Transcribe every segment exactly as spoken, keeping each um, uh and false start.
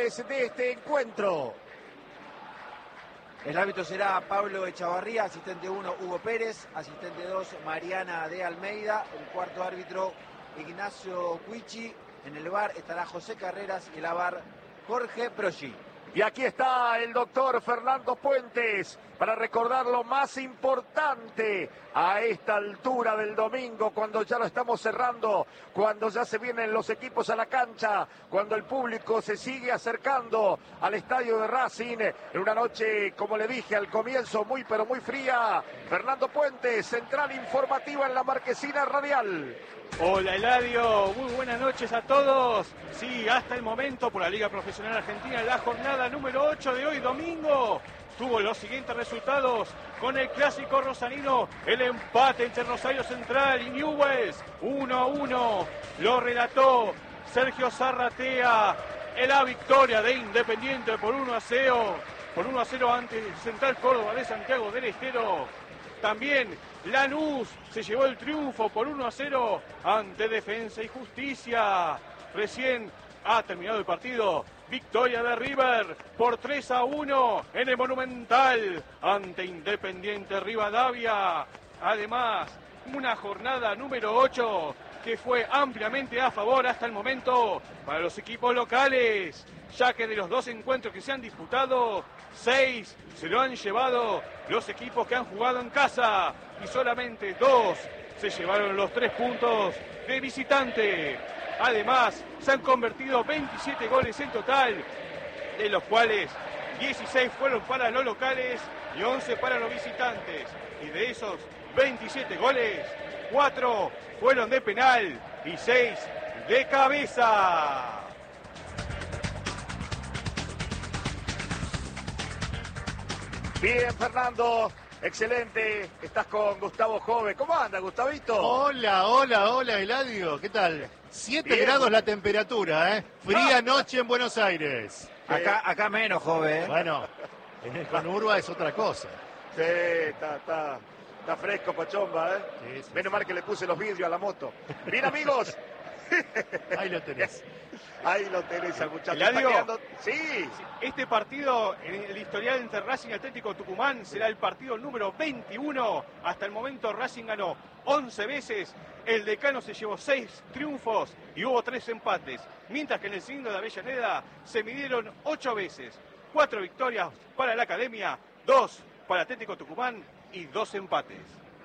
arbitradores de este encuentro. El árbitro será Pablo Echavarría, asistente uno Hugo Pérez, asistente dos Mariana de Almeida, el cuarto árbitro Ignacio Cuichi, en el V A R estará José Carreras y el A V A R Jorge Progi. Y aquí está el doctor Fernando Puentes para recordar lo más importante a esta altura del domingo, cuando ya lo estamos cerrando, cuando ya se vienen los equipos a la cancha, cuando el público se sigue acercando al estadio de Racing, en una noche, como le dije al comienzo, muy pero muy fría. Fernando Puentes, central informativa en la Marquesina Radial. Hola Eladio, muy buenas noches a todos. Sí, hasta el momento por la Liga Profesional Argentina, la jornada número ocho de hoy domingo tuvo los siguientes resultados con el clásico rosanino, el empate entre Rosario Central y Newell's, uno a uno, lo relató Sergio Zarratea, la victoria de Independiente por uno a cero, por uno a cero ante Central Córdoba de Santiago del Estero. También Lanús se llevó el triunfo por uno a cero ante Defensa y Justicia. Recién ha terminado el partido. Victoria de River por tres a uno en el Monumental ante Independiente Rivadavia. Además, una jornada número ocho que fue ampliamente a favor hasta el momento para los equipos locales, ya que de los dos encuentros que se han disputado, seis se lo han llevado los equipos que han jugado en casa y solamente dos se llevaron los tres puntos de visitante. Además, se han convertido veintisiete goles en total, de los cuales dieciséis fueron para los locales y once para los visitantes. Y de esos veintisiete goles, cuatro fueron de penal y seis de cabeza. Bien, Fernando, excelente. Estás con Gustavo Jove. ¿Cómo anda, Gustavito? Hola, hola, hola, Eladio. ¿Qué tal? siete grados la temperatura, ¿eh? Fría Ah. noche en Buenos Aires. Acá, acá menos, joven. Bueno, en el Conurba es otra cosa. Sí, está, está, está fresco, Pachomba, ¿eh? Sí, sí, Menos sí. mal que le puse los vidrios a la moto. Bien, amigos. Ahí lo tenés. Ahí lo tenés al muchacho. Eladio. Está quedando- Sí. Este partido en el historial entre Racing y Atlético Tucumán será el partido número veintiuno. Hasta el momento Racing ganó once veces, el Decano se llevó seis triunfos y hubo tres empates. Mientras que en el cilindro de Avellaneda se midieron ocho veces. Cuatro victorias para la Academia, dos para Atlético Tucumán y dos empates.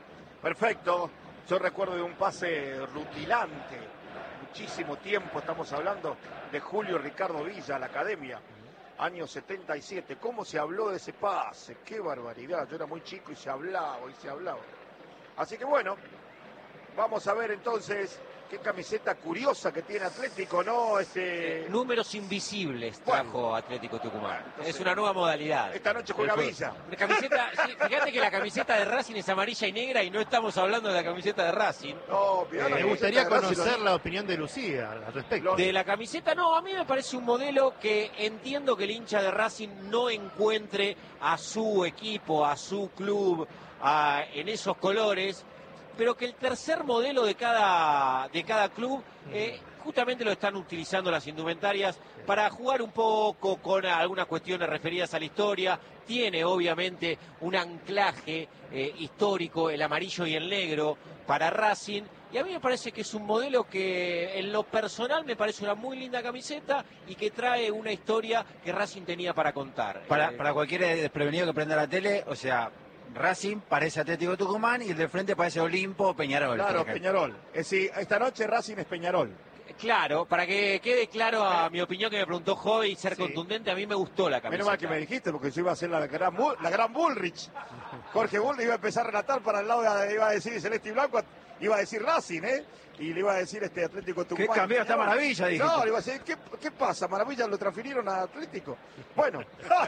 Perfecto. Yo recuerdo de un pase rutilante. Muchísimo tiempo estamos hablando de Julio Ricardo Villa a la Academia. Año setenta y siete. ¿Cómo se habló de ese pase? ¡Qué barbaridad! Yo era muy chico y se hablaba y se hablaba. Así que bueno, vamos a ver entonces qué camiseta curiosa que tiene Atlético, ¿no? Este... Números invisibles trajo Atlético Tucumán. entonces, es una nueva modalidad. Esta noche juega Del Villa. juego. La camiseta, sí, fíjate que la camiseta de Racing es amarilla y negra y no estamos hablando de la camiseta de Racing. No, mirá la Me camiseta gustaría de Racing. conocer la opinión de Lucía al respecto. De la camiseta, no, a mí me parece un modelo que entiendo que el hincha de Racing no encuentre a su equipo, a su club, a- en esos colores, pero que el tercer modelo de cada, de cada club eh, justamente lo están utilizando las indumentarias para jugar un poco con algunas cuestiones referidas a la historia. Tiene obviamente un anclaje eh, histórico, el amarillo y el negro para Racing, y a mí me parece que es un modelo que en lo personal me parece una muy linda camiseta y que trae una historia que Racing tenía para contar. Para, Eh, para cualquier desprevenido que prenda la tele, o sea, Racing parece Atlético Tucumán y el de frente parece Olimpo o Peñarol. Claro, por ejemplo. Peñarol. Es decir, esta noche Racing es Peñarol. Claro, para que quede claro a mi opinión que me preguntó Joey y ser Sí. contundente, a mí me gustó la camiseta. Menos mal que me dijiste, porque yo iba a hacer la gran, Bull- la gran Bullrich. Jorge Bull iba a empezar a relatar para el lado, de, iba a decir Celeste y Blanco, iba a decir Racing, ¿eh? Y le iba a decir este Atlético Tucumán. ¿Qué cambió esta Maravilla? Dije. No, le iba a decir, ¿qué, qué pasa? Maravilla lo transfirieron a Atlético. Bueno,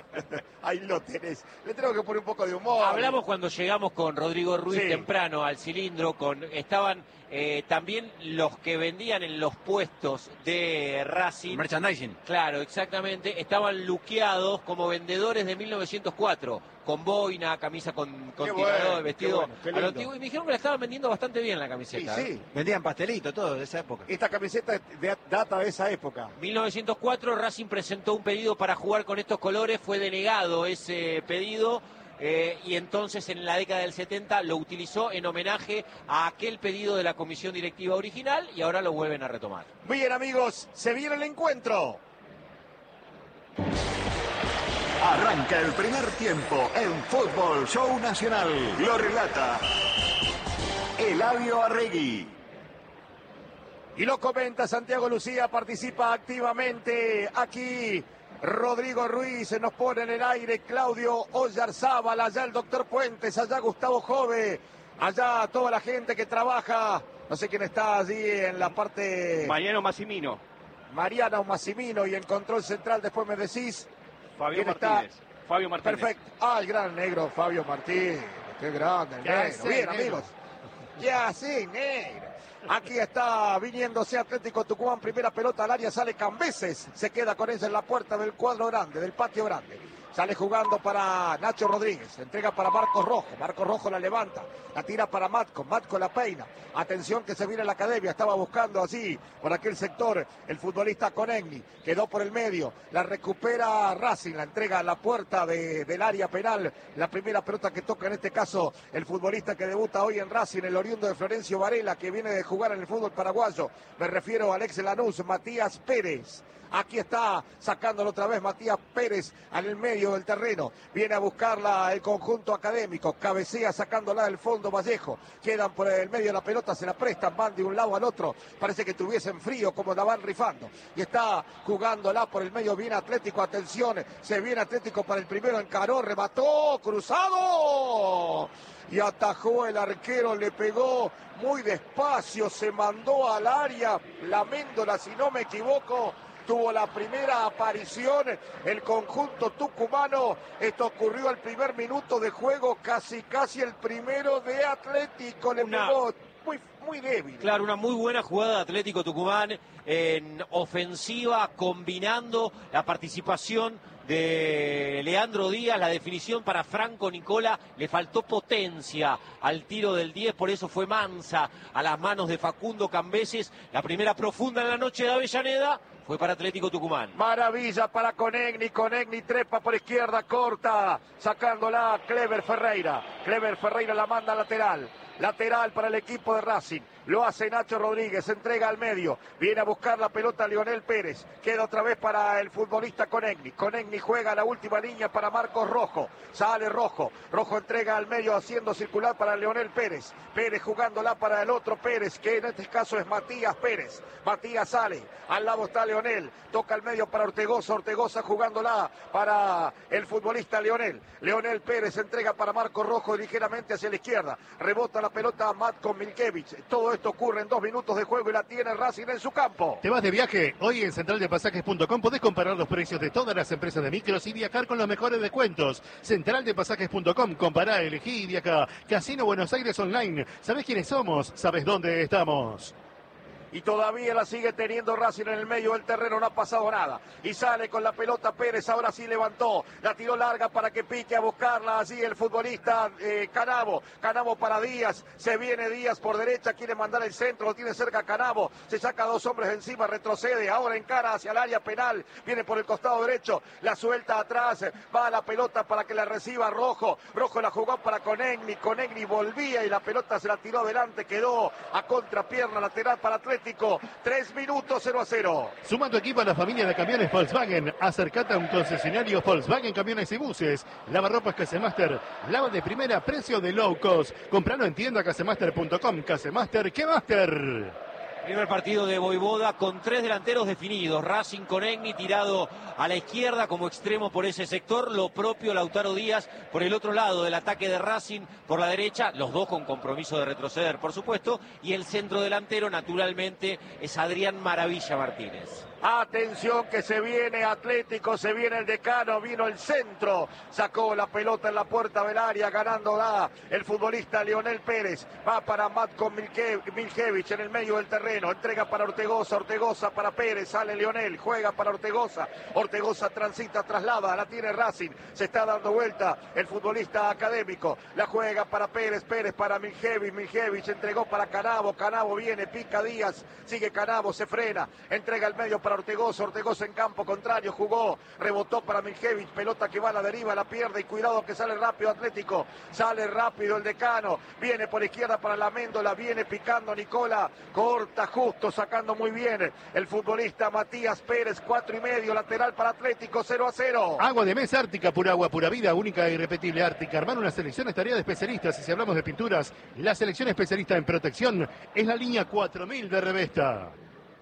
ahí lo tenés. Le tengo que poner un poco de humor. Hablamos cuando llegamos con Rodrigo Ruiz Sí. temprano al cilindro, con estaban eh, también los que vendían en los puestos de Racing. Merchandising. Claro, exactamente, estaban luqueados como vendedores de mil novecientos cuatro, con boina, camisa con, con Qué tirador, bueno, vestido qué bueno, qué a lo lindo. antiguo, y me dijeron que la estaban vendiendo bastante bien la Sí, camiseta. sí. Vendían pastelito, todo de esa época. Esta camiseta de, data de esa época. mil novecientos cuatro, Racing presentó un pedido para jugar con estos colores, fue denegado ese pedido. Eh, y entonces en la década del setenta lo utilizó en homenaje a aquel pedido de la comisión directiva original y ahora lo vuelven a retomar. Bien, amigos, se viene el encuentro. Arranca el primer tiempo en Fútbol Show Nacional. Lo relata Eladio Arregui. Y lo comenta Santiago Lucía, participa activamente aquí. Rodrigo Ruiz se nos pone en el aire, Claudio Oyarzábal, allá el doctor Puentes, allá Gustavo Jove, allá toda la gente que trabaja, no sé quién está allí en la parte... Mariano Massimino. Mariano Massimino, y en control central después me decís... Fabio ¿quién Martínez. está? Fabio Martínez. Perfecto. Ah, el gran negro Fabio Martínez, qué grande el ¿Qué negro. hace, Bien, negro? amigos. Ya sí, negro. Aquí está viniéndose Atlético Tucumán, primera pelota al área, sale Cambeses, se queda con ella en la puerta del cuadro grande, del patio grande. Sale jugando para Nacho Rodríguez, entrega para Marcos Rojo, Marcos Rojo la levanta, la tira para Matco, Matco la peina. Atención que se viene la academia, estaba buscando así por aquel sector el futbolista Conegni, quedó por el medio, la recupera Racing, la entrega a la puerta de, del área penal, la primera pelota que toca en este caso el futbolista que debuta hoy en Racing, el oriundo de Florencio Varela, que viene de jugar en el fútbol paraguayo, me refiero a Alex Lanús, Matías Pérez. Aquí está sacándolo otra vez Matías Pérez en el medio del terreno. Viene a buscarla el conjunto académico. Cabecea sacándola del fondo Vallejo. Quedan por el medio de la pelota, se la prestan, van de un lado al otro. Parece que tuviesen frío como la van rifando. Y está jugándola por el medio. Viene Atlético, atención. Se viene Atlético para el primero. Encaró, remató, cruzado. Y atajó el arquero, le pegó muy despacio, se mandó al área. La Méndola, si no me equivoco, tuvo la primera aparición el conjunto tucumano. Esto ocurrió al primer minuto de juego, casi casi el primero de Atlético. Le Una... pegó muy, muy débil. Claro, una muy buena jugada de Atlético Tucumán en ofensiva, combinando la participación de Leandro Díaz, la definición para Franco Nicola, le faltó potencia al tiro del diez, por eso fue mansa a las manos de Facundo Cambeses. La primera profunda en la noche de Avellaneda fue para Atlético Tucumán. Maravilla para Conegni, Conegni trepa por izquierda, corta, sacándola Clever Ferreira. Clever Ferreira la manda lateral. Lateral para el equipo de Racing. Lo hace Nacho Rodríguez, entrega al medio. Viene a buscar la pelota Lionel Pérez. Queda otra vez para el futbolista Conegni. Conegni juega la última línea para Marcos Rojo. Sale Rojo. Rojo entrega al medio haciendo circular para Lionel Pérez. Pérez jugándola para el otro Pérez, que en este caso es Matías Pérez. Matías sale. Al lado está Leonel. Toca al medio para Ortegoza. Ortegoza jugándola para el futbolista Leonel. Leonel Pérez entrega para Marcos Rojo ligeramente hacia la izquierda. Rebota la pelota a Matko Milkevich. Todo esto ocurre en dos minutos de juego y la tiene Racing en su campo. ¿Te vas de viaje? Hoy en central de pasajes punto com podés comparar los precios de todas las empresas de micros y viajar con los mejores descuentos. central de pasajes punto com, compará, elegí y viaja. Casino Buenos Aires Online. ¿Sabés quiénes somos? ¿Sabés dónde estamos? Y todavía la sigue teniendo Racing en el medio del terreno, no ha pasado nada. Y sale con la pelota Pérez, ahora sí levantó, la tiró larga para que pique a buscarla allí el futbolista eh, Canavo. Canavo para Díaz, se viene Díaz por derecha, quiere mandar el centro, lo tiene cerca Canavo, se saca dos hombres encima, retrocede, ahora encara hacia el área penal, viene por el costado derecho, la suelta atrás, va la pelota para que la reciba Rojo. Rojo la jugó para Conegni, Conegni volvía y la pelota se la tiró adelante, quedó a contrapierna lateral para Atlético. Tres minutos, cero a cero. Suma tu equipo a la familia de camiones Volkswagen. Acercate a un concesionario Volkswagen Camiones y Buses. Lavarropas Casemaster. Lava de primera, precio de low cost. Compralo en tienda casemaster punto com. Casemaster, ¿qué master? Primer partido de Voivoda con tres delanteros definidos. Racing Conegni tirado a la izquierda como extremo por ese sector. Lo propio Lautaro Díaz por el otro lado del ataque de Racing por la derecha. Los dos con compromiso de retroceder, por supuesto. Y el centro delantero, naturalmente, es Adrián Maravilla Martínez. Atención que se viene Atlético, se viene el Decano, vino el centro, sacó la pelota en la puerta del área, ganándola el futbolista Leonel Pérez. Va para Matko Miljevic en el medio del terreno, entrega para Ortegoza, Ortegoza para Pérez, sale Leonel, juega para Ortegoza, Ortegoza transita, traslada, la tiene Racing, se está dando vuelta el futbolista Académico, la juega para Pérez, Pérez para Miljevic, Miljevic entregó para Canavo, Canavo viene, pica Díaz, sigue Canavo, se frena, entrega el medio para Ortegoza, Ortegoza en campo contrario, jugó, rebotó para Miljevic, pelota que va a la deriva, la pierde y cuidado que sale rápido Atlético, sale rápido el Decano, viene por izquierda para la Méndola, viene picando Nicola, corta justo, sacando muy bien el futbolista Matías Pérez, cuatro y medio, lateral para Atlético, cero a cero. Agua de mesa Ártica, pura agua, pura vida, única e irrepetible Ártica. Armar una selección es tarea de especialistas y si hablamos de pinturas, la selección especialista en protección es la línea cuatro mil de Revesta.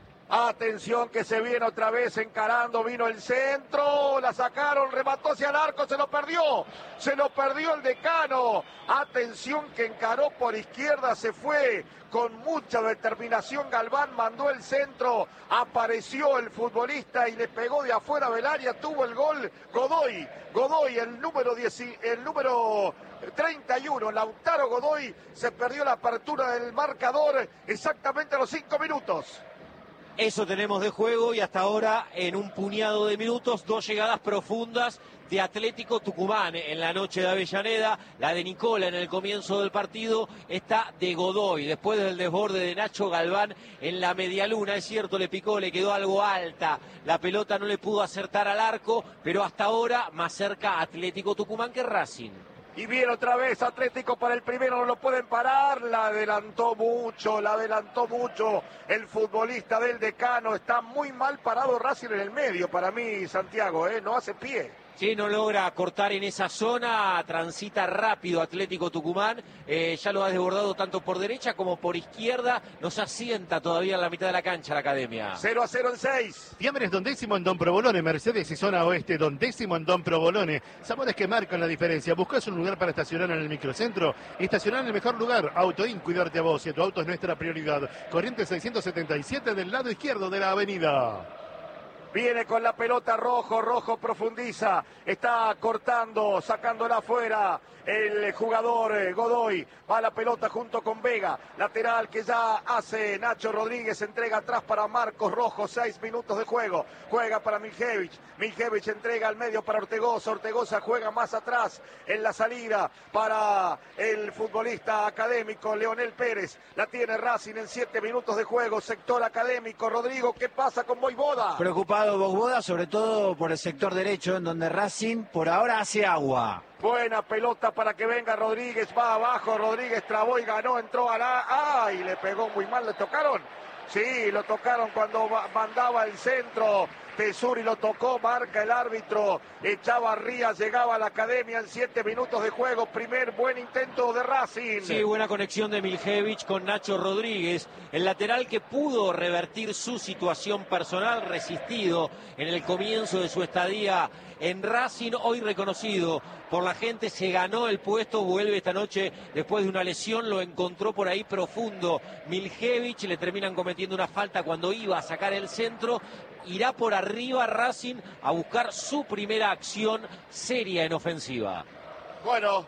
Atención que se viene otra vez encarando, vino el centro, la sacaron, remató hacia el arco, se lo perdió, se lo perdió el Decano. Atención que encaró por izquierda, se fue con mucha determinación Galván, mandó el centro, apareció el futbolista y le pegó de afuera del área, tuvo el gol Godoy, Godoy el número diez, el número treinta y uno, Lautaro Godoy, se perdió la apertura del marcador exactamente a los cinco minutos. Eso tenemos de juego y hasta ahora en un puñado de minutos, dos llegadas profundas de Atlético Tucumán en la noche de Avellaneda, la de Nicola en el comienzo del partido, está de Godoy, después del desborde de Nacho Galván en la medialuna, es cierto, le picó, le quedó algo alta, la pelota no le pudo acertar al arco, pero hasta ahora más cerca Atlético Tucumán que Racing. Y viene otra vez Atlético para el primero, no lo pueden parar, la adelantó mucho, la adelantó mucho el futbolista del Decano, está muy mal parado Racing en el medio para mí, Santiago, ¿eh? No hace pie. Sí, no logra cortar en esa zona, transita rápido Atlético Tucumán, eh, ya lo ha desbordado tanto por derecha como por izquierda, nos asienta todavía en la mitad de la cancha la Academia. cero a cero en seis. Fiambres Don Décimo en Don Provolone, Mercedes y zona oeste, Don Décimo en Don Provolone. Sabores que marcan la diferencia. ¿Buscas un lugar para estacionar en el microcentro? Estacionar en el mejor lugar. Autoin, cuidarte a vos y a tu auto es nuestra prioridad. Corriente seiscientos setenta y siete del lado izquierdo de la avenida. Viene con la pelota Rojo, Rojo profundiza, está cortando, sacándola afuera el jugador Godoy, va la pelota junto con Vega, lateral que ya hace Nacho Rodríguez, entrega atrás para Marcos Rojo, seis minutos de juego, juega para Miljevic, Miljevic entrega al medio para Ortegoza, Ortegoza juega más atrás en la salida para el futbolista Académico Leonel Pérez, la tiene Racing en siete minutos de juego, sector Académico, Rodrigo, ¿qué pasa con Voivoda? Preocupado Voivoda, sobre todo por el sector derecho, en donde Racing por ahora hace agua. Buena pelota para que venga Rodríguez, va abajo, Rodríguez trabó y ganó, entró a la... ¡Ay! Le pegó muy mal, ¿le tocaron? Sí, lo tocaron cuando mandaba el centro. Tesuri lo tocó, marca el árbitro. Echavarría llegaba a la Academia en siete minutos de juego. Primer buen intento de Racing. Sí, buena conexión de Miljevic con Nacho Rodríguez. El lateral que pudo revertir su situación personal, resistido en el comienzo de su estadía en Racing, hoy reconocido por la gente, se ganó el puesto, vuelve esta noche después de una lesión, lo encontró por ahí profundo Miljevic, le terminan cometiendo una falta cuando iba a sacar el centro, irá por arriba Racing a buscar su primera acción seria en ofensiva. Bueno,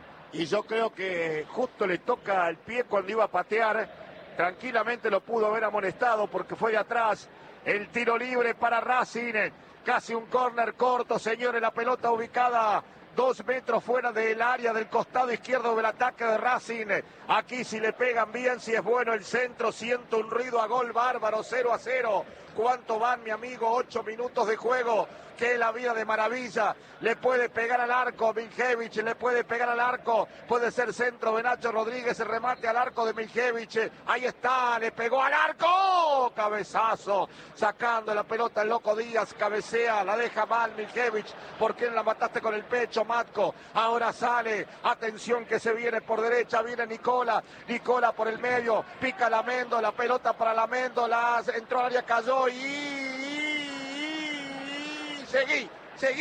y yo creo que justo le toca el pie cuando iba a patear, tranquilamente lo pudo haber amonestado porque fue de atrás, el tiro libre para Racing, casi un córner corto, señores, la pelota ubicada dos metros fuera del área del costado izquierdo del ataque de Racing. Aquí si le pegan bien, si es bueno el centro, siento un ruido a gol bárbaro, cero a cero. ¿Cuánto van, mi amigo? Ocho minutos de juego. Que la vida de maravilla. Le puede pegar al arco Miljevic, le puede pegar al arco. Puede ser centro de Nacho Rodríguez, el remate al arco de Miljevic. Ahí está, le pegó al arco. Cabezazo, sacando la pelota el Loco Díaz, cabecea, la deja mal Miljevic. ¿Por qué la mataste con el pecho, Matko? Ahora sale, atención que se viene por derecha, viene Nicola. Nicola por el medio, pica la Mendo, la pelota para la Mendo, la entró al área, cayó y... Seguí, seguí,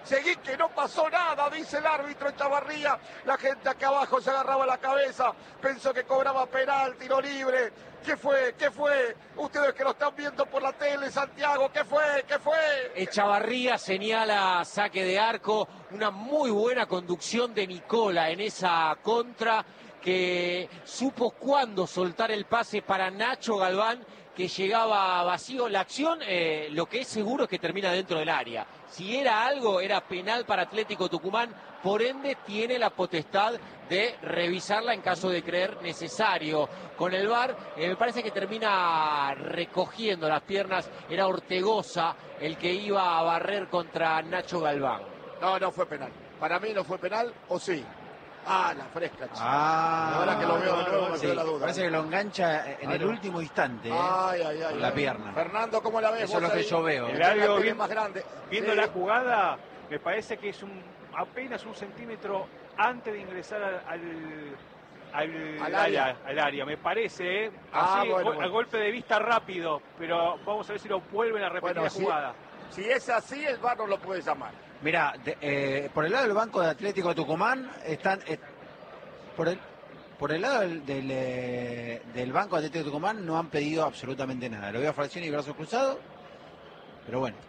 seguí que no pasó nada, dice el árbitro Echavarría. La gente acá abajo se agarraba la cabeza, pensó que cobraba penal, tiro libre. ¿Qué fue? ¿Qué fue? Ustedes que lo están viendo por la tele, Santiago, ¿qué fue? ¿Qué fue? Echavarría señala saque de arco, una muy buena conducción de Nicola en esa contra, que supo cuándo soltar el pase para Nacho Galván, que llegaba vacío. La acción, eh, lo que es seguro es que termina dentro del área. Si era algo, era penal para Atlético Tucumán, por ende tiene la potestad de revisarla en caso de creer necesario. Con el V A R, eh, me parece que termina recogiendo las piernas, era Ortegoza el que iba a barrer contra Nacho Galván. No, no fue penal. Para mí no fue penal, ¿o sí? Ah, la fresca, chico. Ah, ahora que lo veo de nuevo me sí, quedó la duda. parece que lo engancha en Ah, el no. último instante, ¿eh? Ay, ay, ay, con la ay. pierna. Fernando, ¿cómo la ves? Eso es lo vos que ahí? yo veo. El ¿eh? área La tele viendo, más grande. viendo Sí. la jugada, me parece que es un apenas un centímetro antes de ingresar al, al, al, Al área. al área, me parece, ¿eh? Ah, Así, bueno, gol- bueno. a golpe de vista rápido, pero vamos a ver si lo vuelven a repetir Bueno, la sí. jugada. Si es así, el V A R no lo puede llamar. Mirá, de- eh, por el lado del banco de Atlético Tucumán están... eh, por el por el lado del, del, eh, del banco de Atlético Tucumán no han pedido absolutamente nada. Lo veo a Falcioni y brazos cruzados, pero bueno.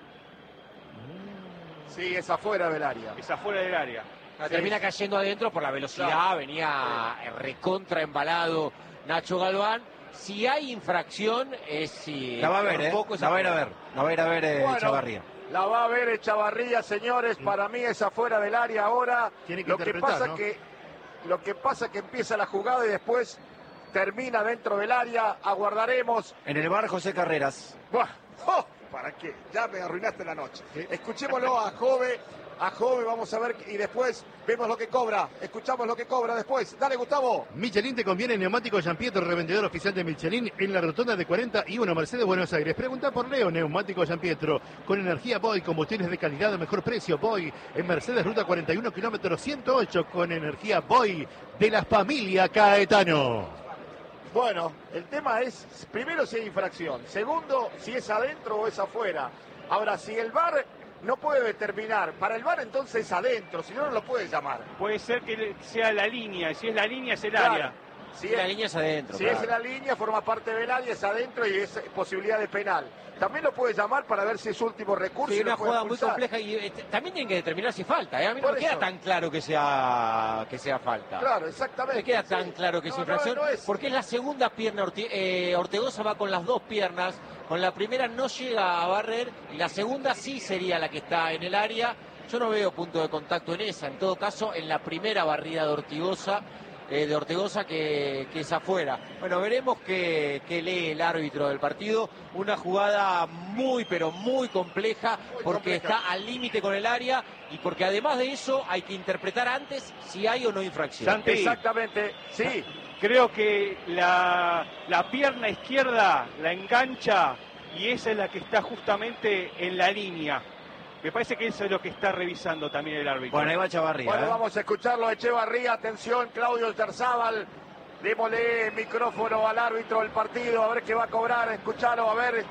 Sí, es afuera del área. Es afuera del área. Ah, termina cayendo adentro por la velocidad, Claro. venía eh, recontra embalado Nacho Galván. Si hay infracción, es si... La va a ver, por ¿eh? poco es La va a ir a afuera. ver. La va a ir a ver eh, Bueno, Echavarría. La va a ver Echavarría, señores. Para mí es afuera del área ahora. Tiene que lo que interpretar, pasa ¿no? que lo que pasa que empieza la jugada y después termina dentro del área. Aguardaremos. En el bar José Carreras. Buah, ¡oh! ¿Para qué? Ya me arruinaste la noche. Escuchémoslo a Jove, a Jove, vamos a ver y después vemos lo que cobra. Escuchamos lo que cobra después. Dale, Gustavo. Michelin te conviene neumático Giampietro, revendedor oficial de Michelin en la rotonda de cuarenta y uno Mercedes, Buenos Aires. Pregunta por Leo, neumático Giampietro, con energía Boy, combustibles de calidad, mejor precio Boy, en Mercedes, ruta cuarenta y uno, kilómetro ciento ocho, con energía Boy de la familia Caetano. Bueno, el tema es, primero si hay infracción, segundo si es adentro o es afuera. Ahora, si el V A R no puede determinar, para el V A R entonces es adentro, si no, no lo puede llamar. Puede ser que sea la línea, y si es la línea es el Claro. área. Si La es, línea es adentro. si claro. es en la línea, forma parte del área, es adentro y es posibilidad de penal. También lo puede llamar para ver si es último recurso. Sí, y lo una puede jugada muy expulsar. compleja y eh, t- también tienen que determinar si falta. ¿eh? A mí no Por me queda eso. tan claro que sea que sea falta. Claro, No exactamente. me queda sí. tan claro que es No, no, infracción, no es. porque es la segunda pierna. Orte- eh, Ortegoza va con las dos piernas, con la primera no llega a barrer y la segunda sí sería la que está en el área. Yo no veo punto de contacto en esa, en todo caso en la primera barrida de Ortigosa, eh, de Ortegoza que, que es afuera. Bueno, veremos qué, qué lee el árbitro del partido. Una jugada muy pero muy compleja, Muy porque compleja. está al límite con el área y porque además de eso hay que interpretar antes si hay o no infracción. Santi, Exactamente, sí. creo que la, la pierna izquierda la engancha y esa es la que está justamente en la línea. Me parece que eso es lo que está revisando también el árbitro. Bueno, ahí va Echavarría. Bueno, ¿eh? vamos a escucharlo a Echevarría. Atención, Claudio Terzábal. Démosle micrófono al árbitro del partido, a ver qué va a cobrar. Escuchalo, a ver.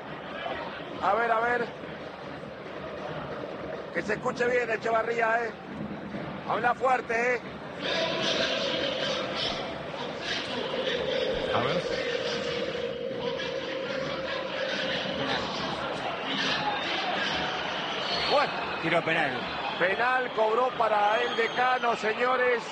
A ver, a ver. Que se escuche bien, Echevarría, ¿eh? Habla fuerte, ¿eh? A ver. Bueno, Tiro penal. penal cobró para el Decano, señores.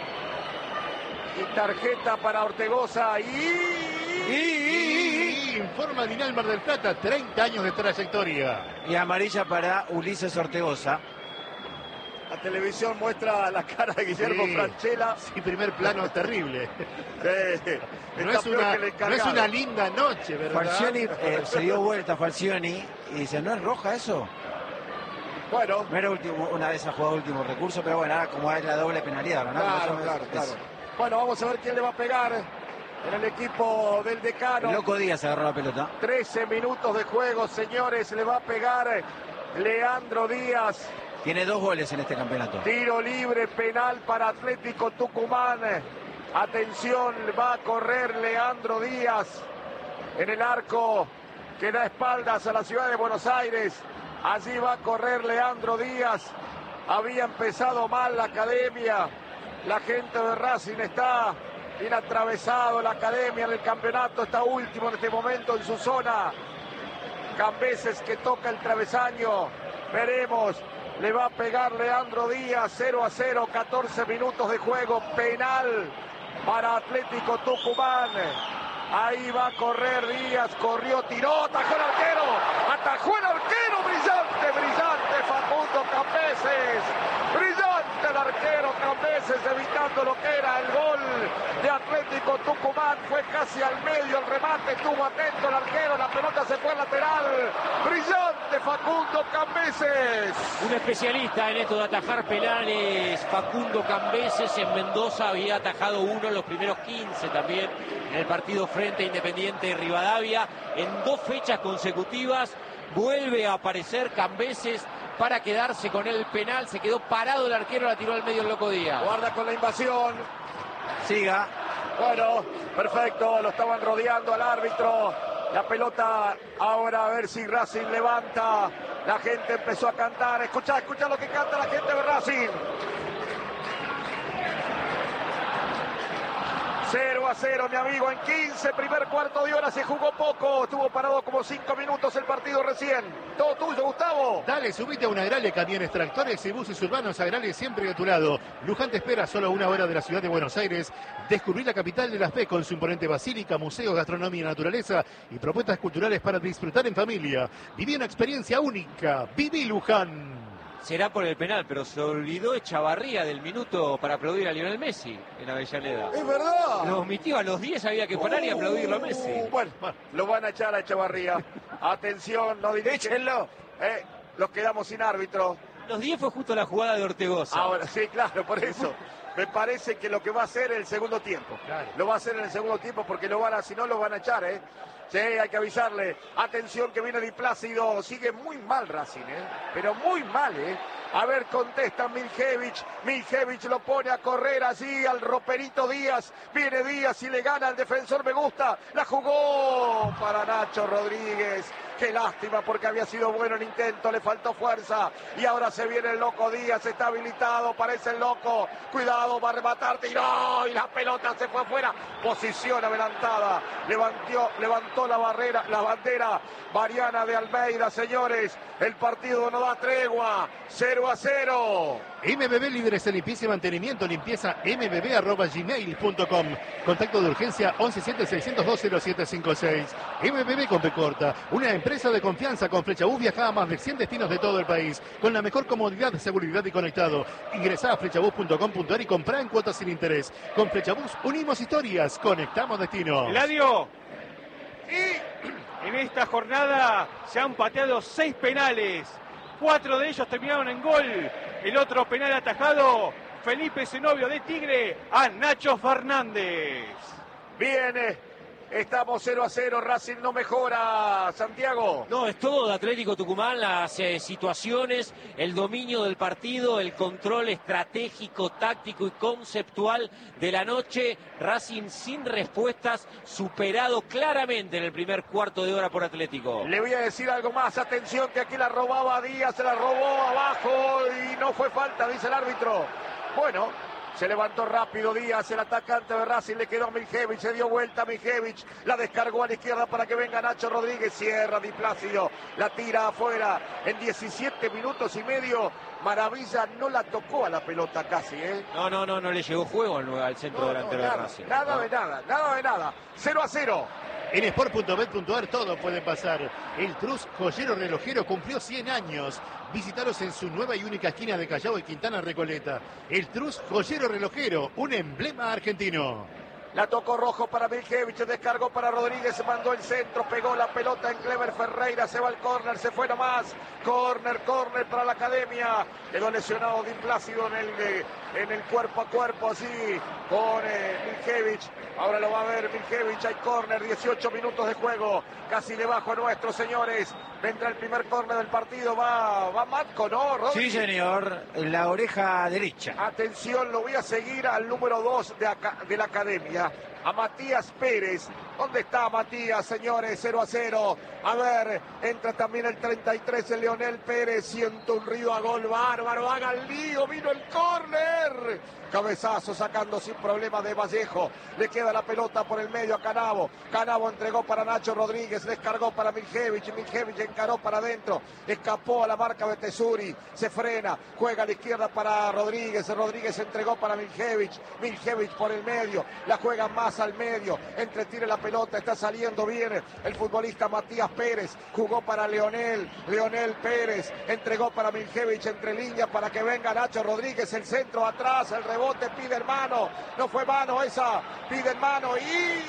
Y tarjeta para Ortegoza. Y... Y informa Dinal Mar del Plata, treinta años de trayectoria. Y amarilla para Ulises Ortegoza. La televisión muestra la cara de Guillermo Sí. Franchella. Sí, primer plano terrible. Sí, No está es, peor una, que el no es encargado. una linda noche, ¿verdad? Falcioni eh, se dio vuelta Falcioni y dice, ¿no es roja eso? Bueno, No era último, una de esas jugadas de último recurso, pero bueno, ahora como es la doble penalidad, ¿no? claro, Eso es- claro, es- claro. Bueno, vamos a ver quién le va a pegar en el equipo del Decano. El Loco Díaz agarró la pelota. trece minutos de juego, señores. Le va a pegar Leandro Díaz. Tiene dos goles en este campeonato. Tiro libre, penal para Atlético Tucumán. Atención, va a correr Leandro Díaz en el arco que da espaldas a la ciudad de Buenos Aires. Allí va a correr Leandro Díaz. Había empezado mal la academia. La gente de Racing está bien atravesado. La academia en el campeonato está último en este momento en su zona. Cambeses que toca el travesaño. Veremos. Le va a pegar Leandro Díaz. cero a cero. catorce minutos de juego. Penal para Atlético Tucumán. Ahí va a correr Díaz. Corrió, tiró. Atajó el arquero. Atajó el arquero. Brillante, brillante Facundo Cambeses. Brillante el arquero Cambeses, evitando lo que era el gol de Atlético Tucumán. Fue casi al medio el remate, estuvo atento el arquero, la pelota se fue al lateral. Brillante Facundo Cambeses. Un especialista en esto de atajar penales, Facundo Cambeses. En Mendoza había atajado uno en los primeros quince también en el partido frente a Independiente de Rivadavia. En dos fechas consecutivas vuelve a aparecer Cambeses para quedarse con el penal. Se quedó parado el arquero, la tiró al medio el Loco Díaz. Guarda con la invasión. Siga. Bueno, perfecto, lo estaban rodeando al árbitro. La pelota ahora a ver si Racing levanta. La gente empezó a cantar. Escucha, escucha lo que canta la gente de Racing. cero a cero, mi amigo, en quince, primer cuarto de hora, se jugó poco, estuvo parado como cinco minutos el partido recién. Todo tuyo, Gustavo. Dale, subite a una Agrale, camiones, tractores y buses urbanos. Agrale siempre de tu lado. Luján te espera solo a una hora de la ciudad de Buenos Aires. Descubrí la capital de las B con su imponente basílica, museos, gastronomía, naturaleza y propuestas culturales para disfrutar en familia. Viví una experiencia única. Viví Luján. Será por el penal, pero se olvidó Echavarría del minuto para aplaudir a Lionel Messi en Avellaneda. Es verdad. Lo omitió, a los diez había que parar y aplaudirlo a Messi. Uh, bueno, lo van a echar a Echavarría. Atención, no dirige. Échenlo. Eh, los quedamos sin árbitro. Los diez fue justo la jugada de Ortegoza. Ahora, sí, claro, por eso. Me parece que lo que va a hacer en el segundo tiempo. Claro. Lo va a hacer en el segundo tiempo porque lo van a, si no lo van a echar, ¿eh? Sí, hay que avisarle. Atención que viene Di Plácido. Sigue muy mal Racing, ¿eh? Pero muy mal, ¿eh? A ver, contesta Miljevich. Miljevich lo pone a correr así al roperito Díaz. Viene Díaz y le gana al defensor. Me gusta. La jugó para Nacho Rodríguez. Qué lástima porque había sido bueno el intento. Le faltó fuerza. Y ahora se viene el Loco Díaz. Está habilitado. Parece el Loco. Cuidado, va a rematar. Tiró y la pelota se fue afuera. Posición adelantada. Levantó, levantó la barrera, la bandera. Mariana de Almeida, señores. El partido no da tregua. cero a cero. M B B líderes en limpieza y mantenimiento, limpieza m b b arroba gmail punto com. Contacto de urgencia once siete seiscientos dos cero siete cinco seis. M B B con P corta, una empresa de confianza. Con Flechabús viaja a más de cien destinos de todo el país, con la mejor comodidad, seguridad y conectado. Ingresá a flechabús punto com punto a r y comprá en cuotas sin interés. Con Flechabús unimos historias, conectamos destinos. Eladio, y en esta jornada se han pateado seis penales. Cuatro de ellos terminaron en gol. El otro penal atajado, Felipe Zenobio de Tigre a Nacho Fernández. Viene. Estamos cero a cero, Racing no mejora, Santiago. No, es todo de Atlético Tucumán, las eh, situaciones, el dominio del partido, el control estratégico, táctico y conceptual de la noche. Racing sin respuestas, superado claramente en el primer cuarto de hora por Atlético. Le voy a decir algo más, atención que aquí la robaba Díaz, se la robó abajo y no fue falta, dice el árbitro. Bueno, se levantó rápido Díaz, el atacante de Racing, le quedó a Miljevich, se dio vuelta a Miljevich, la descargó a la izquierda para que venga Nacho Rodríguez, cierra Di Plácido, la tira afuera en diecisiete minutos y medio. Maravilla no la tocó a la pelota casi, ¿eh? No, no, no, no le llegó juego al, al centro No, delantero no, nada, de Racing. Nada no. de nada, nada de nada. cero a cero. En sport punto bet punto a r todo puede pasar. El Trus Joyero Relojero cumplió cien años. Visítalos en su nueva y única esquina de Callao y Quintana Recoleta. El Trus Joyero Relojero, un emblema argentino. La tocó Rojo para Miljevich, descargó para Rodríguez, se mandó el centro, pegó la pelota en Clever Ferreira, se va al córner, se fue nomás. Córner, córner para la academia. Quedó lesionado Di Plácido en el, en el cuerpo a cuerpo, así, con eh, Miljevich. Ahora lo va a ver Miljevich, hay córner, dieciocho minutos de juego. Casi debajo nuestro, señores. Vendrá el primer córner del partido, va, va Matco, ¿no, Rodríguez? Sí, señor, en la oreja derecha. Atención, lo voy a seguir al número dos de, acá, de la academia. línea a Matías Pérez. ¿Dónde está Matías, señores? cero a cero. A ver, entra también el treinta y tres, el Leonel Pérez. Siento un río a gol bárbaro. Haga el lío, vino el córner. Cabezazo sacando sin problema de Vallejo. Le queda la pelota por el medio a Canavo. Canavo entregó para Nacho Rodríguez. Descargó para Miljevich. Miljevich encaró para adentro. Escapó a la marca de Tesuri. Se frena. Juega a la izquierda para Rodríguez. Rodríguez entregó para Miljevich. Miljevich por el medio. La juega más al medio. Entretire la pelota. Está saliendo bien el futbolista Matías Pérez. Jugó para Leonel. Leonel Pérez. Entregó para Miljevich entre líneas para que venga Nacho Rodríguez. El centro atrás. El rebote pide mano. No fue mano esa. Pide mano. Y,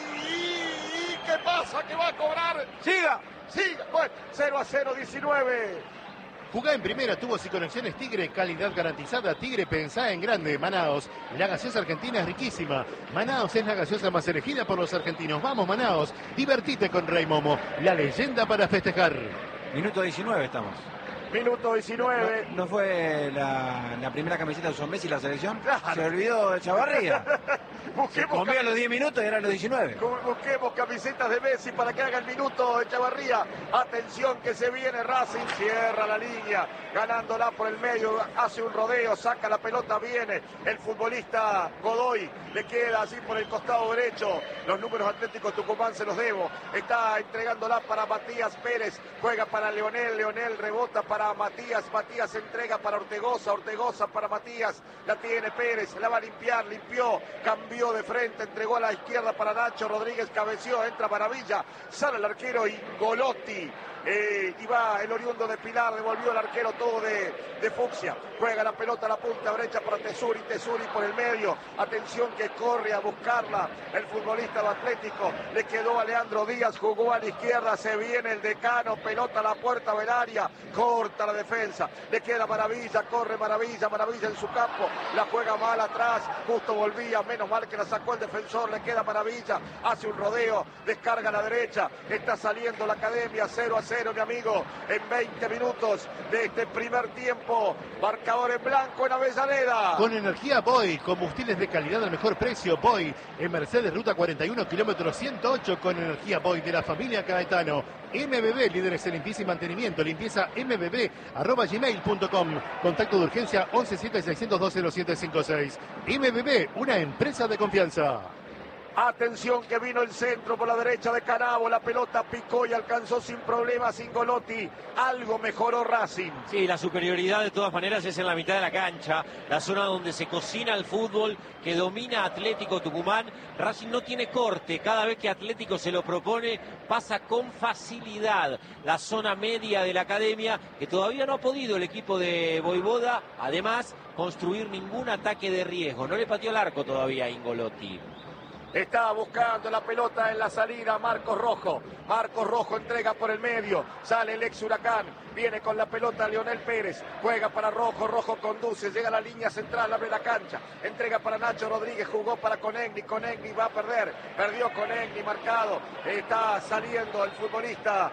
y, y ¿qué pasa? ¿Qué va a cobrar? Siga. Siga. Bueno, cero a cero, diecinueve. Jugá en primera, tubos y conexiones Tigre, calidad garantizada. Tigre, pensá en grande. Manaos, la gaseosa argentina es riquísima. Manaos es la gaseosa más elegida por los argentinos. Vamos, Manaos, divertite con Rey Momo, la leyenda para festejar. Minuto diecinueve estamos. Minuto diecinueve. ¿No, no fue la, la primera camiseta de Son Messi la selección? Claro. Se olvidó de Chavarría. Se Busquemos, comía cam- los diez minutos y eran los diecinueve. busquemos camisetas de Messi para que haga el minuto de Chavarría. Atención que se viene Racing, cierra la línea, ganándola por el medio, hace un rodeo, saca la pelota, viene el futbolista Godoy, le queda así por el costado derecho. Los números Atlético Tucumán se los debo. Está entregándola para Matías Pérez, juega para Leonel, Leonel rebota para Matías, Matías entrega para Ortegoza, Ortegoza para Matías, la tiene Pérez, la va a limpiar, limpió, cambió de frente, entregó a la izquierda para Nacho Rodríguez, cabeció, entra Maravilla, sale el arquero Ingolotti. Eh, y va el oriundo de Pilar, devolvió el arquero todo de, de Fucsia, juega la pelota a la punta derecha para Tesuri, Tesuri por el medio, atención que corre a buscarla el futbolista de Atlético, le quedó a Leandro Díaz, jugó a la izquierda, se viene el decano, pelota a la puerta del área, corta la defensa, le queda Maravilla, corre Maravilla, Maravilla en su campo, la juega mal atrás, justo volvía, menos mal que la sacó el defensor, le queda Maravilla, hace un rodeo, descarga a la derecha, está saliendo la Academia, cero a cero mi amigo, en veinte minutos de este primer tiempo, marcador en blanco en Avellaneda. Con energía Boy, combustibles de calidad al mejor precio. Boy, en Mercedes, ruta cuarenta y uno, kilómetro ciento ocho, con energía Boy de la familia Caetano. M B B, líderes en limpieza y mantenimiento, limpieza m b b arroba gmail punto com. Contacto de urgencia once siete seiscientos dos cero siete cinco seis. M B B, una empresa de confianza. Atención que vino el centro por la derecha de Canavo, la pelota picó y alcanzó sin problemas Ingolotti. Algo mejoró Racing. Sí, la superioridad de todas maneras es en la mitad de la cancha, la zona donde se cocina el fútbol, que domina Atlético Tucumán. Racing no tiene corte, cada vez que Atlético se lo propone pasa con facilidad la zona media de la Academia, que todavía no ha podido el equipo de Voivoda, además, construir ningún ataque de riesgo. No le pateó el arco todavía a Ingolotti. Está buscando la pelota en la salida Marcos Rojo. Marcos Rojo entrega por el medio. Sale el ex Huracán. Viene con la pelota Leonel Pérez. Juega para Rojo. Rojo conduce. Llega a la línea central. Abre la cancha. Entrega para Nacho Rodríguez. Jugó para Conegni. Conegni va a perder. Perdió Conegni marcado. Está saliendo el futbolista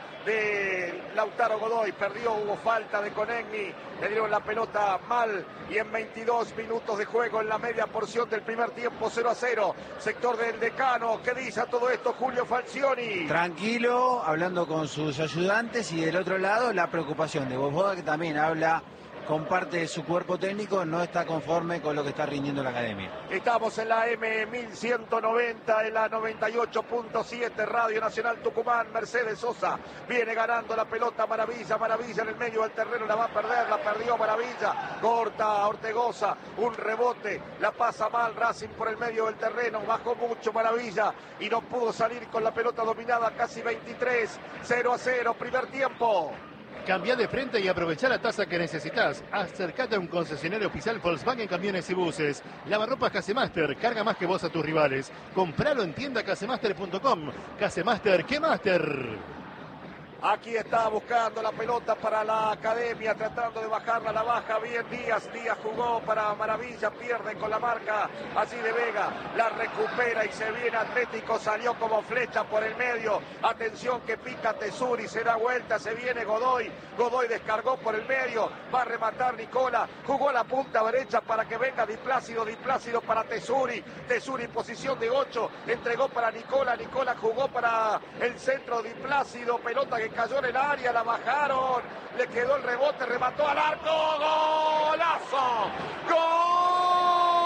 de Lautaro Godoy. Perdió. Hubo falta de Conegni. Le dieron la pelota mal. Y en veintidós minutos de juego en la media porción del primer tiempo, cero a cero. Sector del decano. ¿Qué dice a todo esto Julio Falcioni? Tranquilo, hablando con sus ayudantes, y del otro lado la preocupación de Voivoda, que también habla con parte de su cuerpo técnico, no está conforme con lo que está rindiendo la Academia. Estamos en la M mil ciento noventa, en la noventa y ocho punto siete, Radio Nacional Tucumán. Mercedes Sosa viene ganando la pelota. Maravilla, Maravilla en el medio del terreno, la va a perder, la perdió Maravilla. Corta a Ortegoza, un rebote, la pasa mal Racing por el medio del terreno, bajó mucho Maravilla y no pudo salir con la pelota dominada. Casi veintitrés, cero a cero, primer tiempo. Cambia de frente y aprovecha la tasa que necesitas. Acércate a un concesionario oficial Volkswagen Camiones y Buses. Lavarropas Casemaster, carga más que vos a tus rivales. Compralo en tienda casemaster punto com. Casemaster, ¿qué Master? Aquí está buscando la pelota para la Academia, tratando de bajarla, la baja bien Díaz. Díaz jugó para Maravilla, pierde con la marca así de Vega, la recupera y se viene Atlético, salió como flecha por el medio. Atención que pica Tesuri, se da vuelta, se viene Godoy. Godoy descargó por el medio, va a rematar Nicola, jugó la punta derecha para que venga Di Plácido, Di Plácido para Tesuri. Tesuri posición de ocho, entregó para Nicola, Nicola jugó para el centro Di Plácido, pelota que cayó en el área, la bajaron, le quedó el rebote, remató al arco, ¡golazo! ¡Gol!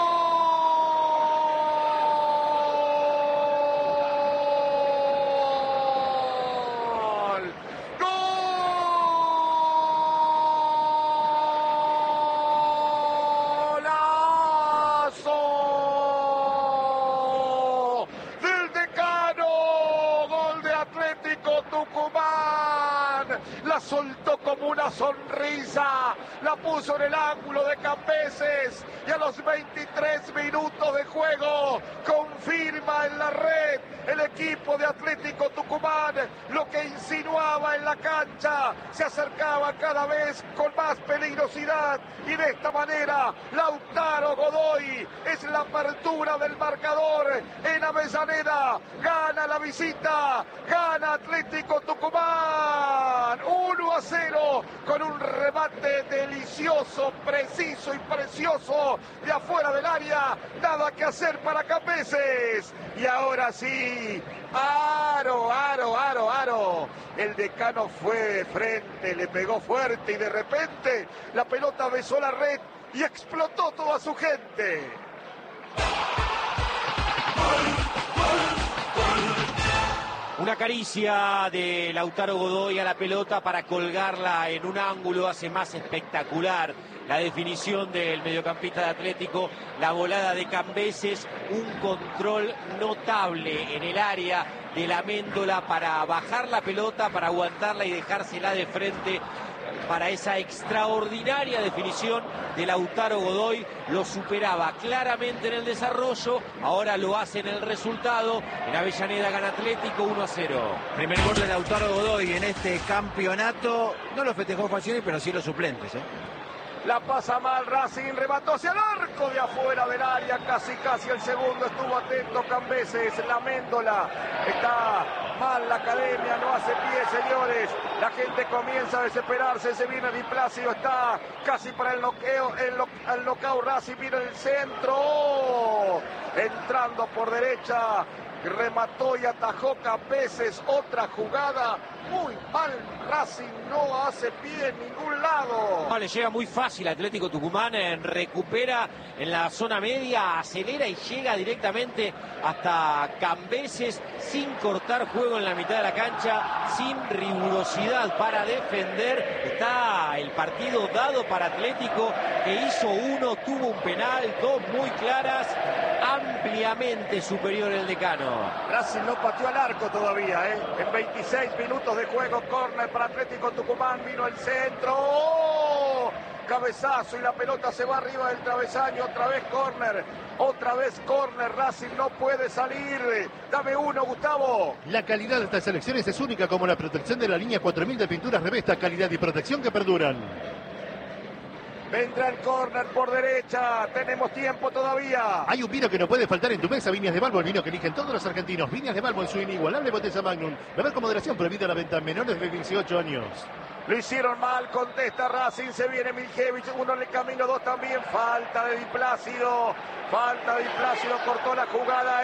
¡Golazo! Del Decano, gol de Atlético Tucumán, la soltó como una sonrisa, la puso en el ángulo de Cambeses y a los veintitrés minutos de juego confirma en la red el equipo de Atlético Tucumán lo que insinuaba en la cancha, se acercaba cada vez con más peligrosidad y de esta manera Lautaro Godoy es la apertura del marcador en Avellaneda, gana la visita, gana Atlético Tucumán uno a cero con un remate delicioso, preciso y precioso de afuera del área, nada que hacer para Cambeses. Y ahora sí, aro, aro, aro, aro. El Decano fue de frente, le pegó fuerte y de repente la pelota besó la red y explotó toda su gente. Una caricia de Lautaro Godoy a la pelota para colgarla en un ángulo hace más espectacular la definición del mediocampista de Atlético, la volada de Cambeses, un control notable en el área de la Méndola para bajar la pelota, para aguantarla y dejársela de frente. Para esa extraordinaria definición de Lautaro Godoy, lo superaba claramente en el desarrollo, ahora lo hace en el resultado. En Avellaneda gana Atlético uno a cero. Primer gol de Lautaro Godoy en este campeonato, no lo festejó Falcioni, pero sí los suplentes, ¿eh? La pasa mal Racing, remató hacia el arco de afuera del área, casi casi el segundo, estuvo atento Cambeses, la Méndola, está mal la Academia, no hace pie señores, la gente comienza a desesperarse, se viene Di Plácido, está casi para el noqueo, el, no, el knockout Racing, viene el centro, entrando por derecha, remató y atajó Cambeses, otra jugada, muy mal Racing, no hace pie en ningún lado. No, le llega muy fácil Atlético Tucumán, eh, recupera en la zona media, acelera y llega directamente hasta Cambeses sin cortar juego en la mitad de la cancha, sin rigurosidad para defender. Está el partido dado para Atlético, que hizo uno, tuvo un penal, dos muy claras, ampliamente superior el Decano. Racing no pateó al arco todavía, ¿eh? En veintiséis minutos de juego, córner para Atlético Tucumán, vino el centro, ¡oh! Cabezazo y la pelota se va arriba del travesaño, otra vez córner, otra vez córner, Racing no puede salir, dame uno Gustavo. La calidad de estas selecciones es única, como la protección de la línea cuatro mil de pinturas Revesta, calidad y protección que perduran. Vendrá el córner por derecha, tenemos tiempo todavía. Hay un vino que no puede faltar en tu mesa, Viñas de Balbo, el vino que eligen todos los argentinos. Viñas de Balbo en su inigualable botella Magnum. Beber con moderación, prohibida la venta a menores de dieciocho años. Lo hicieron mal, contesta Racing, se viene Miljevich, uno en el camino, dos también, falta de Di Plácido, falta de Di Plácido, cortó la jugada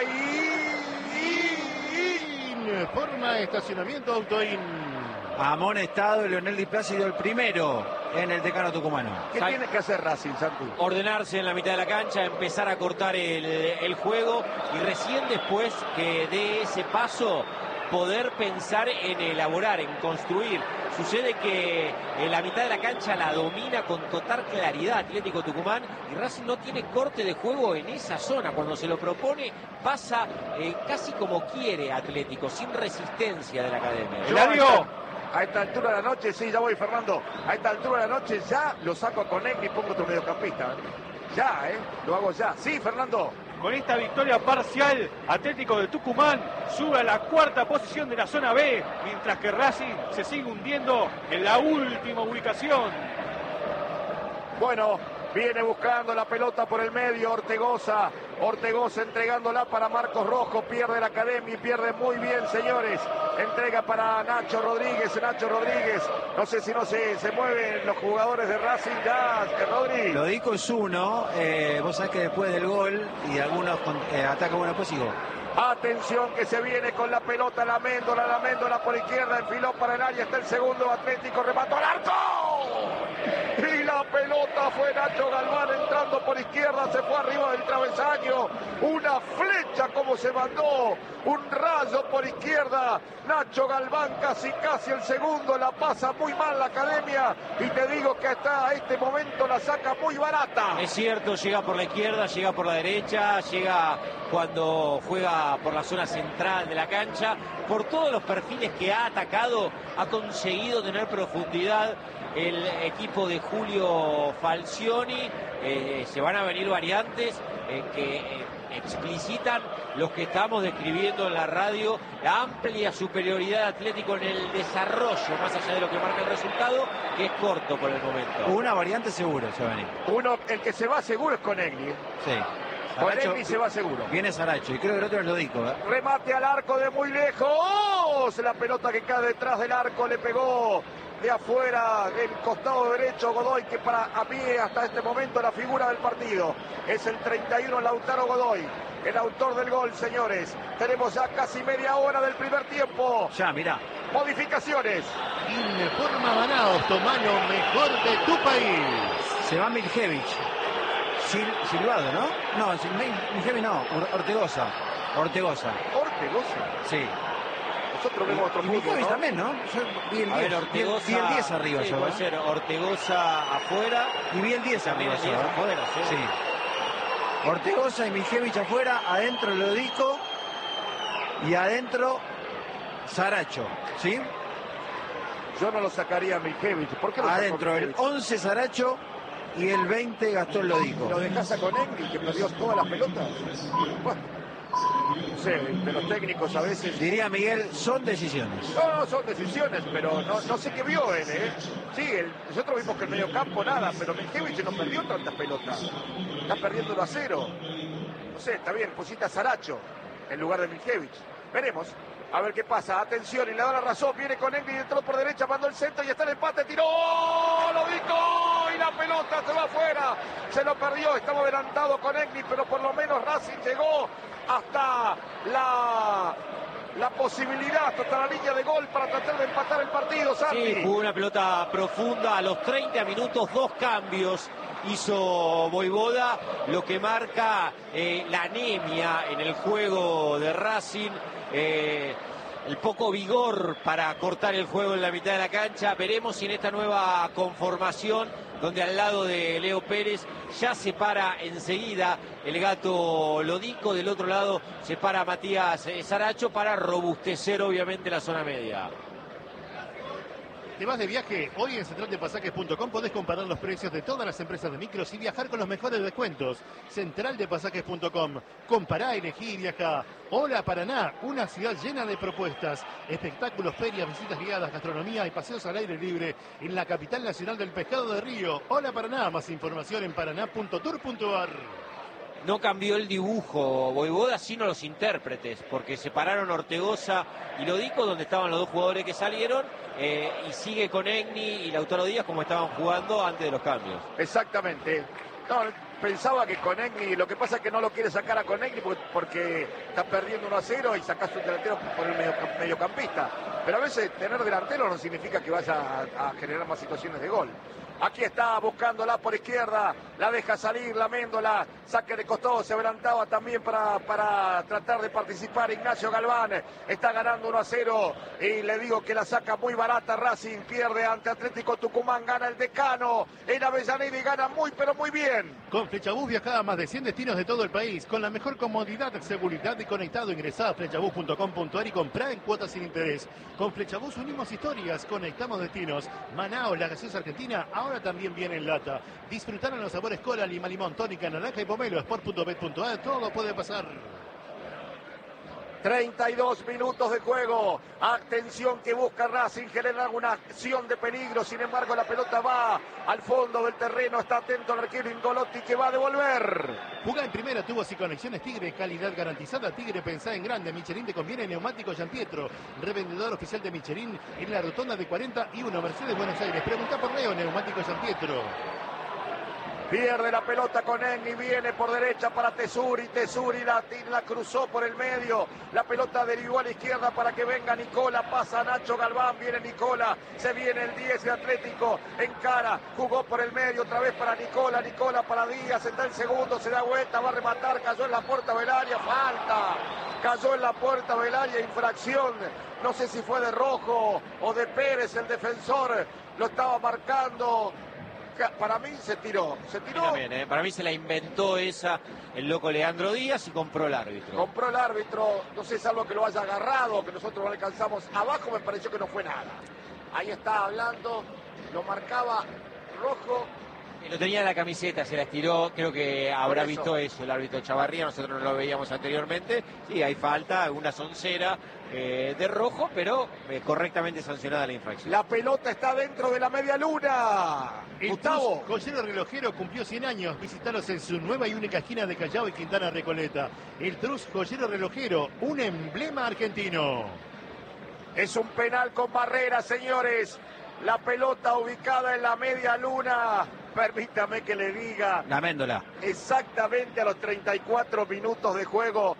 y... Forma estacionamiento Autoin. Amonestado Leonel Di Plácido, el primero en el Decano tucumano. ¿Qué Sal... tiene que hacer Racing, Santi? Ordenarse en la mitad de la cancha, empezar a cortar el, el juego y recién después que dé ese paso poder pensar en elaborar, en construir. Sucede que en la mitad de la cancha la domina con total claridad Atlético Tucumán y Racing no tiene corte de juego en esa zona. Cuando se lo propone pasa eh, casi como quiere Atlético, sin resistencia de la Academia. Eladio, a esta altura de la noche, sí, ya voy Fernando, a esta altura de la noche ya lo saco a Conegui y pongo otro mediocampista. Ya, ¿eh? Lo hago ya. Sí, Fernando. Con esta victoria parcial, Atlético de Tucumán sube a la cuarta posición de la zona B, mientras que Racing se sigue hundiendo en la última ubicación. Bueno, viene buscando la pelota por el medio Ortegoza. Ortegoza entregándola para Marcos Rojo. Pierde la academia y pierde muy bien, señores. Entrega para Nacho Rodríguez. Nacho Rodríguez. No sé si no se, se mueven los jugadores de Racing ya, Rodríguez. Lo dijo es uno. Eh, vos sabés que después del gol y algunos eh, atacan, bueno, después sigo. Atención que se viene con la pelota la Méndola, la Méndola por izquierda, enfiló para el área, está el segundo Atlético, remató al arco. Y la pelota fue Nacho Galván entrando por izquierda, se fue arriba del travesaño. Una flecha como se mandó, un rayo por izquierda. Nacho Galván casi casi el segundo, la pasa muy mal la academia. Y te digo que hasta este momento la saca muy barata. Es cierto, llega por la izquierda, llega por la derecha, llega cuando juega por la zona central de la cancha. Por todos los perfiles que ha atacado, ha conseguido tener profundidad el equipo de Julio Falcioni. Eh, se van a venir variantes eh, que eh, explicitan los que estamos describiendo en la radio, la amplia superioridad de Atlético en el desarrollo, más allá de lo que marca el resultado, que es corto por el momento. Una variante seguro se va a venir. Uno, el que se va seguro es Conegli. Sí. Conegli se va seguro. Viene Saracho y creo que el otro es Lodico, ¿eh? Remate al arco de muy lejos. La pelota que cae detrás del arco le pegó de afuera del costado derecho Godoy, que para a mí hasta este momento la figura del partido. Es el treinta y uno Lautaro Godoy, el autor del gol, señores. Tenemos ya casi media hora del primer tiempo. Ya, mirá. Modificaciones. Informa Manaos, tu mano mejor de tu país. Se va Miljevich. Sil Silvado, ¿no? No, Miljevich no. Ortegoza. Ortegoza. Ortegoza. Sí. Nosotros vemos otro y fútbol, Miljevich ¿no? también, ¿no? Yo vi el A ver, diez. Ortegoza, Vi el diez arriba sí, yo, puede ¿eh? ser Ortegoza afuera. Y vi el diez También arriba el yo, diez ¿eh? afuera, sí. Sí. Ortegoza y Miljevich afuera, adentro Lodico y adentro Saracho, ¿sí? Yo no lo sacaría a Miljevich. ¿Por qué lo sacó Adentro el Miljevich? once Saracho y el veinte Gastón Lodico. ¿Lo dejás a Conegli, que perdió todas las pelotas? Bueno, no sé, de los técnicos a veces... Diría Miguel, son decisiones. No, no, son decisiones, pero no, no sé qué vio él, ¿eh? Sí, el, nosotros vimos que el mediocampo nada, pero Miljevich no perdió tantas pelotas. Está perdiendo uno a cero. No sé, está bien, pusiste a Saracho en lugar de Miljevich. Veremos. A ver qué pasa. Atención, y le da la razón. Viene con Egli, entró por derecha, mandó el centro y está el empate. Tiró, lo dijo y la pelota se va afuera. Se lo perdió. Estaba adelantado con Egli, pero por lo menos Racing llegó hasta la, la posibilidad, hasta la línea de gol para tratar de empatar el partido. Santi. Sí, jugó una pelota profunda a los treinta minutos, dos cambios hizo Voivoda, lo que marca eh, la anemia en el juego de Racing, eh, el poco vigor para cortar el juego en la mitad de la cancha. Veremos si en esta nueva conformación, donde al lado de Leo Pérez ya se para enseguida el gato Lodico, del otro lado se para Matías Saracho para robustecer obviamente la zona media. ¿Te vas de viaje? Hoy en central de pasajes punto com podés comparar los precios de todas las empresas de micros y viajar con los mejores descuentos. central de pasajes punto com. Compará, elegí y viajá. Hola Paraná, una ciudad llena de propuestas, espectáculos, ferias, visitas guiadas, gastronomía y paseos al aire libre en la capital nacional del pescado de Río. Hola Paraná, más información en paraná punto tour punto ar. No cambió el dibujo Voivoda, sino los intérpretes, porque separaron Ortegoza y Lodico, donde estaban los dos jugadores que salieron, eh, y sigue con Egni y Lautaro Díaz como estaban jugando antes de los cambios. Exactamente. No, pensaba que Conegli, lo que pasa es que no lo quiere sacar a Conegli porque, porque está perdiendo uno a cero y sacás un delantero por el medio, mediocampista. Pero a veces tener delantero no significa que vaya a, a generar más situaciones de gol. Aquí está buscándola por izquierda, la deja salir, la Méndola, saque de costado, se adelantaba también para, para tratar de participar Ignacio Galván, está ganando uno a cero y le digo que la saca muy barata Racing, pierde ante Atlético Tucumán, gana el Decano, en Avellaneda y gana muy pero muy bien. Con Flechabús viajá a más de cien destinos de todo el país, con la mejor comodidad, seguridad y conectado. Ingresá a flechabús punto com punto ar y comprá en cuotas sin interés. Con Flechabús unimos historias, conectamos destinos. Manaos, la gaseosa argentina, ahora también viene en lata. Disfrutaron los sabores sabor Escola, lima, limón, tónica, naranja y pomelo. sport punto bet punto a, todo puede pasar. treinta y dos minutos de juego. Atención que busca Racing, generar una acción de peligro. Sin embargo, la pelota va al fondo del terreno. Está atento el arquero Ingolotti que va a devolver. Jugá en primera, tubos y conexiones Tigre, calidad garantizada. Tigre, pensá en grande. Michelin te conviene, neumático Gianpietro. Revendedor oficial de Michelin en la rotonda de cuarenta y uno, Mercedes, Buenos Aires. Pregunta por Leo, neumático Gianpietro. Pierde la pelota con Enni, viene por derecha para Tesuri, Tesuri la, la cruzó por el medio, la pelota derivó a la izquierda para que venga Nicola, pasa Nacho Galván, viene Nicola, se viene el diez de Atlético, encara, jugó por el medio otra vez para Nicola, Nicola para Díaz, está el segundo, se da vuelta, va a rematar, cayó en la puerta del área, falta, cayó en la puerta del área, infracción, no sé si fue de Rojo o de Pérez, el defensor, lo estaba marcando. Para mí se tiró, se tiró. También, ¿eh? Para mí se la inventó esa el loco Leandro Díaz y compró el árbitro. Compró el árbitro, no sé si es algo que lo haya agarrado, que nosotros no le alcanzamos. Abajo me pareció que no fue nada. Ahí está hablando, lo marcaba Rojo. Y lo tenía en la camiseta, se la estiró, creo que habrá eso. visto eso el árbitro Chavarría, nosotros no lo veíamos anteriormente. Sí, hay falta, una soncera eh, de Rojo, pero eh, correctamente sancionada la infracción. La pelota está dentro de la media luna. El Gustavo. Trus Joyero Relojero cumplió cien años. Visitalos en su nueva y única esquina de Callao y Quintana Recoleta. El Trus Joyero Relojero, un emblema argentino. Es un penal con barrera, señores. La pelota ubicada en la media luna. Permítame que le diga. La Méndola. Exactamente a los treinta y cuatro minutos de juego.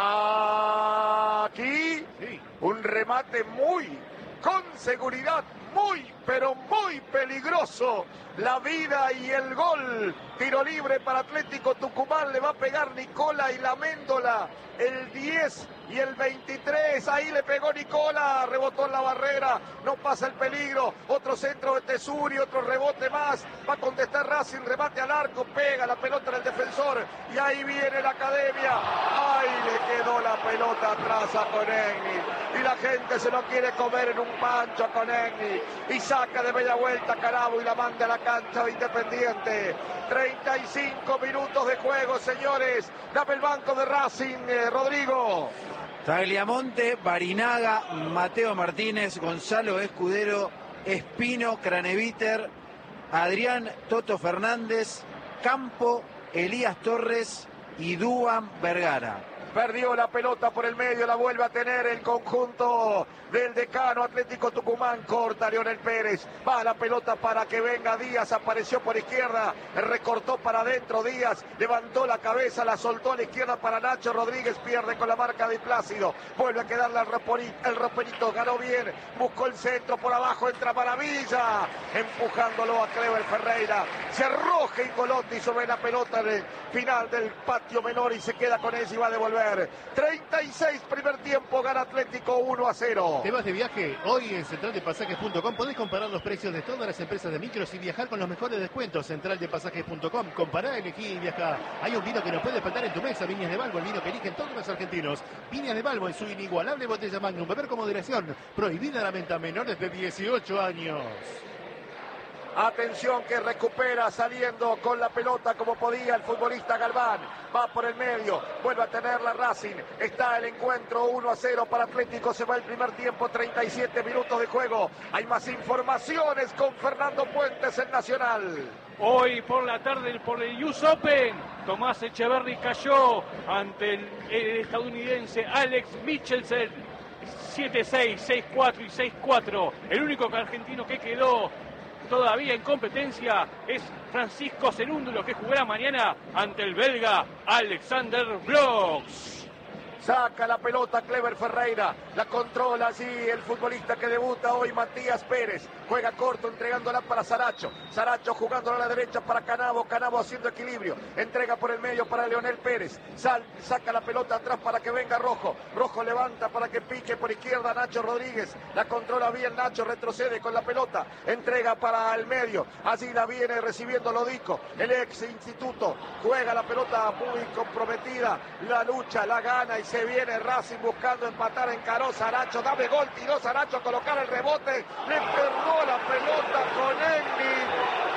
Aquí Sí. un remate muy, con seguridad, muy, pero muy peligroso. La vida y el gol. Tiro libre para Atlético Tucumán. Le va a pegar Nicola y la Méndola. El diez y el veintitrés. Ahí le pegó Nicola. Rebotó en la barrera. No pasa el peligro. Otro centro de Tesuri. Otro rebote más. Va a contestar Racing. Remate al arco. Pega la pelota en el defensor. Y ahí viene la academia. Ahí le quedó la pelota atrás a Conegni. Y la gente se lo quiere comer en un pancho a Conegni. Y saca de media vuelta Carabo y la manda a la cancha de Independiente. treinta y cinco minutos de juego, señores. Dame el banco de Racing, eh, Rodrigo. Tagliamonte, Barinaga, Mateo Martínez, Gonzalo Escudero, Espino, Craneviter, Adrián Toto Fernández, Campo, Elías Torres y Duan Vergara. Perdió la pelota por el medio, la vuelve a tener el conjunto del Decano Atlético Tucumán. Corta Leonel Pérez, va la pelota para que venga Díaz, apareció por izquierda, recortó para adentro Díaz, levantó la cabeza, la soltó a la izquierda para Nacho Rodríguez, pierde con la marca de Plácido, vuelve a quedarle al Roperito, el Roperito ganó bien, buscó el centro por abajo, entra Maravilla, empujándolo a Clever Ferreira, se arroja Ingolotti sobre la pelota en el final del patio menor y se queda con ella y va a devolver. treinta y seis primer tiempo, gana Atlético uno a cero. ¿Te vas de viaje? Hoy en central de pasajes punto com podés comparar los precios de todas las empresas de micros y viajar con los mejores descuentos. central de pasajes punto com, compará, elegí y viajá. Hay un vino que no puede faltar en tu mesa, Viñas de Balbo, el vino que eligen todos los argentinos. Viñas de Balbo en su inigualable botella Magnum, beber con moderación, prohibida la venta a menores de dieciocho años. Atención que recupera saliendo con la pelota como podía el futbolista Galván. Va por el medio, vuelve a tener la Racing. Está el encuentro uno a cero para Atlético. Se va el primer tiempo, treinta y siete minutos de juego. Hay más informaciones con Fernando Puentes en Nacional. Hoy por la tarde por el U S Open, Tomás Echeverry cayó ante el, el estadounidense Alex Michelsen. siete seis, seis cuatro y seis cuatro. El único argentino que quedó todavía en competencia es Francisco Cerúndulo, que jugará mañana ante el belga Alexander Bloch. Saca la pelota Clever Ferreira, la controla allí el futbolista que debuta hoy, Matías Pérez. Juega corto, entregándola para Saracho. Saracho jugándola a la derecha para Canavo. Canavo haciendo equilibrio. Entrega por el medio para Leonel Pérez. Sal, saca la pelota atrás para que venga Rojo. Rojo levanta para que pique por izquierda Nacho Rodríguez. La controla bien Nacho, retrocede con la pelota. Entrega para el medio. Allí la viene recibiendo Lodico, el ex instituto. Juega la pelota muy comprometida. La lucha, la gana y se viene Racing buscando empatar. Encaró Saracho, dame gol, tiró Saracho a colocar el rebote. Le pegó la pelota con Enni. Le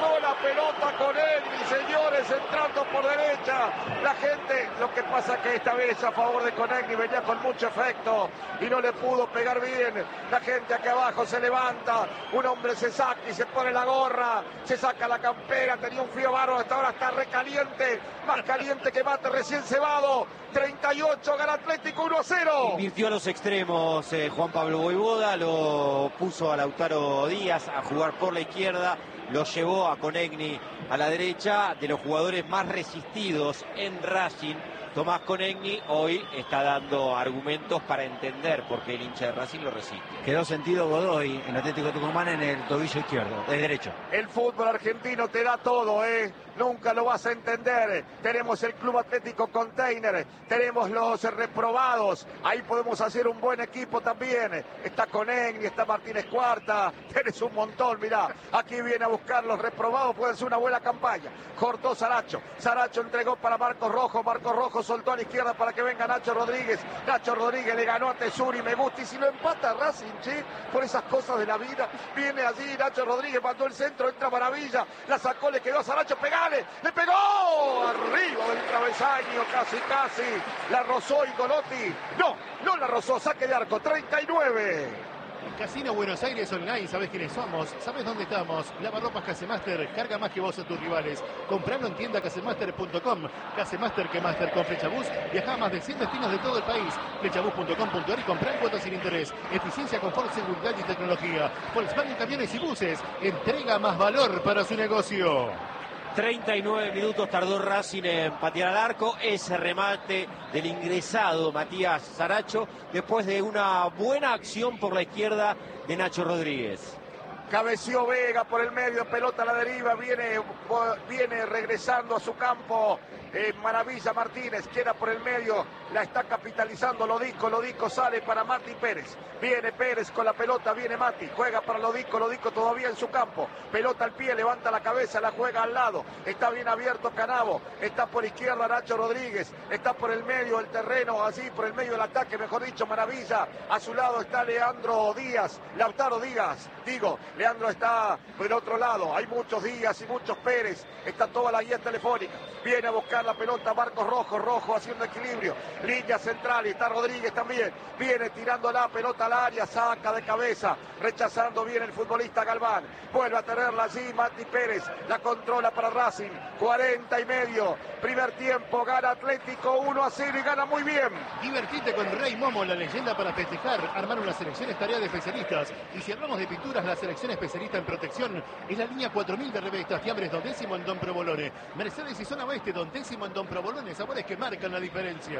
ganó la pelota con él, y señores, entrando por derecha. La gente, lo que pasa que esta vez a favor de Conegni venía con mucho efecto y no le pudo pegar bien. La gente aquí abajo se levanta, un hombre se saca y se pone la gorra, se saca la campera, tenía un frío bárbaro, hasta ahora está recaliente, más caliente que mate recién cebado. treinta y ocho, gana Atlético uno a cero. Invirtió a los extremos eh, Juan Pablo Vojvoda, lo puso a Lautaro Díaz a jugar por la izquierda, lo llevó a Conegni a la derecha. De los jugadores más resistidos en Racing, Tomás Conegni hoy está dando argumentos para entender por qué el hincha de Racing lo resiste. Quedó sentido Godoy en Atlético Tucumán en el tobillo izquierdo, de derecho. El fútbol argentino te da todo, ¿eh? Nunca lo vas a entender. Tenemos el Club Atlético Container, tenemos los reprobados, ahí podemos hacer un buen equipo también. Está Conegni, está Martínez Cuarta, tenés un montón, mirá. Aquí viene a buscar los reprobados, puede ser una buena campaña. Cortó Saracho, Saracho entregó para Marcos Rojo, Marcos Rojo soltó a la izquierda para que venga Nacho Rodríguez. Nacho Rodríguez le ganó a Tesuri, me gusta, y si lo empata Racing, che, por esas cosas de la vida, viene allí Nacho Rodríguez, mandó el centro, entra Maravilla, la sacó, le quedó a Saracho, pegale, le pegó arriba del travesaño, casi casi, la rozó Ingolotti, no, no la rozó, saque de arco, treinta y nueve. Casino Buenos Aires Online, ¿sabés quiénes somos? ¿Sabés dónde estamos? Lavarropas Casemaster, carga más que vos a tus rivales. Compralo en tienda casemaster punto com. Casemaster que Master con Flechabús. Viajá a más de cien destinos de todo el país. Flechabús punto com punto ar y comprar cuotas sin interés. Eficiencia, confort, seguridad y tecnología. Volkswagen Camiones y Buses. Entrega más valor para su negocio. treinta y nueve minutos tardó Racing en patear al arco. Ese remate del ingresado Matías Saracho después de una buena acción por la izquierda de Nacho Rodríguez. Cabeció Vega por el medio, pelota a la deriva, viene, viene regresando a su campo. Eh, Maravilla Martínez, queda por el medio, la está capitalizando Lodico, Lodico sale para Mati Pérez, viene Pérez con la pelota, viene Mati, juega para Lodico, Lodico todavía en su campo, pelota al pie, levanta la cabeza, la juega al lado, está bien abierto Canavo, está por izquierda Nacho Rodríguez, está por el medio del terreno, así por el medio del ataque, mejor dicho, Maravilla, a su lado está Leandro Díaz, Lautaro Díaz, digo, Leandro está por el otro lado, hay muchos Díaz y muchos Pérez, está toda la guía telefónica, viene a buscar la pelota Marcos Rojo, Rojo haciendo equilibrio, línea central y está Rodríguez también, viene tirando la pelota al área, saca de cabeza, rechazando bien el futbolista Galván, vuelve a tenerla allí Mati Pérez, la controla para Racing, cuarenta y medio, primer tiempo, gana Atlético uno a cero y gana muy bien. Divertite con Rey Momo, la leyenda para festejar, armar una selección es tarea de especialistas, y si hablamos de pinturas, la selección especialista en protección es la línea cuatro mil de revistas, fiambres Don Décimo en Don Provolone, Mercedes y Zona Oeste, Don Décimo en Don Provolone, sabores que marcan la diferencia.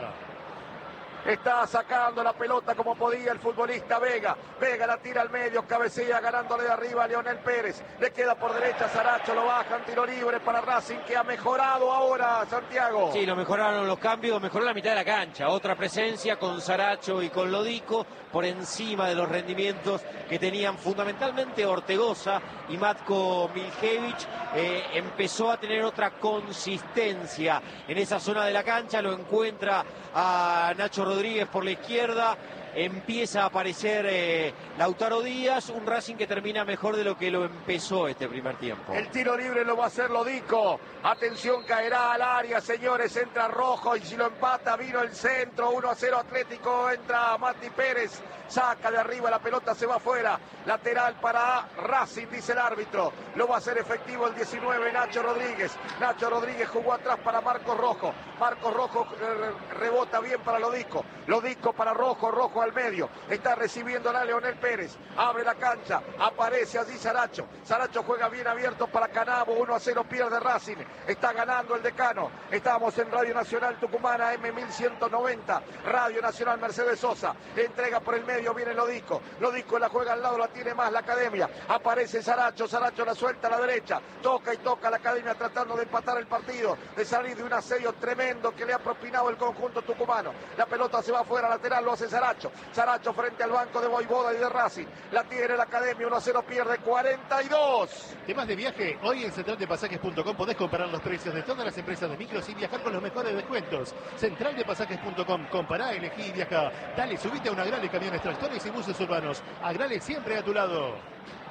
Está sacando la pelota como podía el futbolista Vega. Vega la tira al medio, cabecea ganándole de arriba a Leonel Pérez. Le queda por derecha Saracho, lo bajan, tiro libre para Racing que ha mejorado ahora, Santiago. Sí, lo mejoraron los cambios, mejoró la mitad de la cancha. Otra presencia con Saracho y con Lodico por encima de los rendimientos que tenían fundamentalmente Ortegoza y Matko Miljevich. Eh, empezó a tener otra consistencia en esa zona de la cancha, lo encuentra a Nacho Rodríguez por la izquierda, empieza a aparecer eh, Lautaro Díaz, un Racing que termina mejor de lo que lo empezó este primer tiempo. El tiro libre lo va a hacer Lodico, atención, caerá al área, señores, entra Rojo y si lo empata vino el centro, uno a cero Atlético, entra Mati Pérez, saca de arriba, la pelota se va afuera, lateral para Racing, dice el árbitro, lo va a hacer efectivo el diecinueve, Nacho Rodríguez, Nacho Rodríguez jugó atrás para Marcos Rojo, Marcos Rojo eh, rebota bien para Lodico, Lodico para Rojo, Rojo al medio, está recibiendo a Leonel Pérez, abre la cancha, aparece allí Saracho, Saracho juega bien abierto para Canavo, uno a cero pierde Racing, está ganando el Decano, estamos en Radio Nacional Tucumana M mil ciento noventa, Radio Nacional Mercedes Sosa, entrega por el medio, viene Lodico, Lodico la juega al lado, la tiene más la Academia, aparece Saracho, Saracho la suelta a la derecha, toca y toca la Academia tratando de empatar el partido, de salir de un asedio tremendo que le ha propinado el conjunto tucumano, la pelota se va afuera, lateral lo hace Saracho, Saracho frente al banco de Vojvoda y de Racing, la tiene la Academia, uno a cero pierde, cuarenta y dos. Temas de viaje, hoy en central de pasajes punto com podés comparar los precios de todas las empresas de micros y viajar con los mejores descuentos. central de pasajes punto com, compará, elegí y viaja. Dale, subite a una Agrale camiones, tractores y buses urbanos. Agrale siempre a tu lado.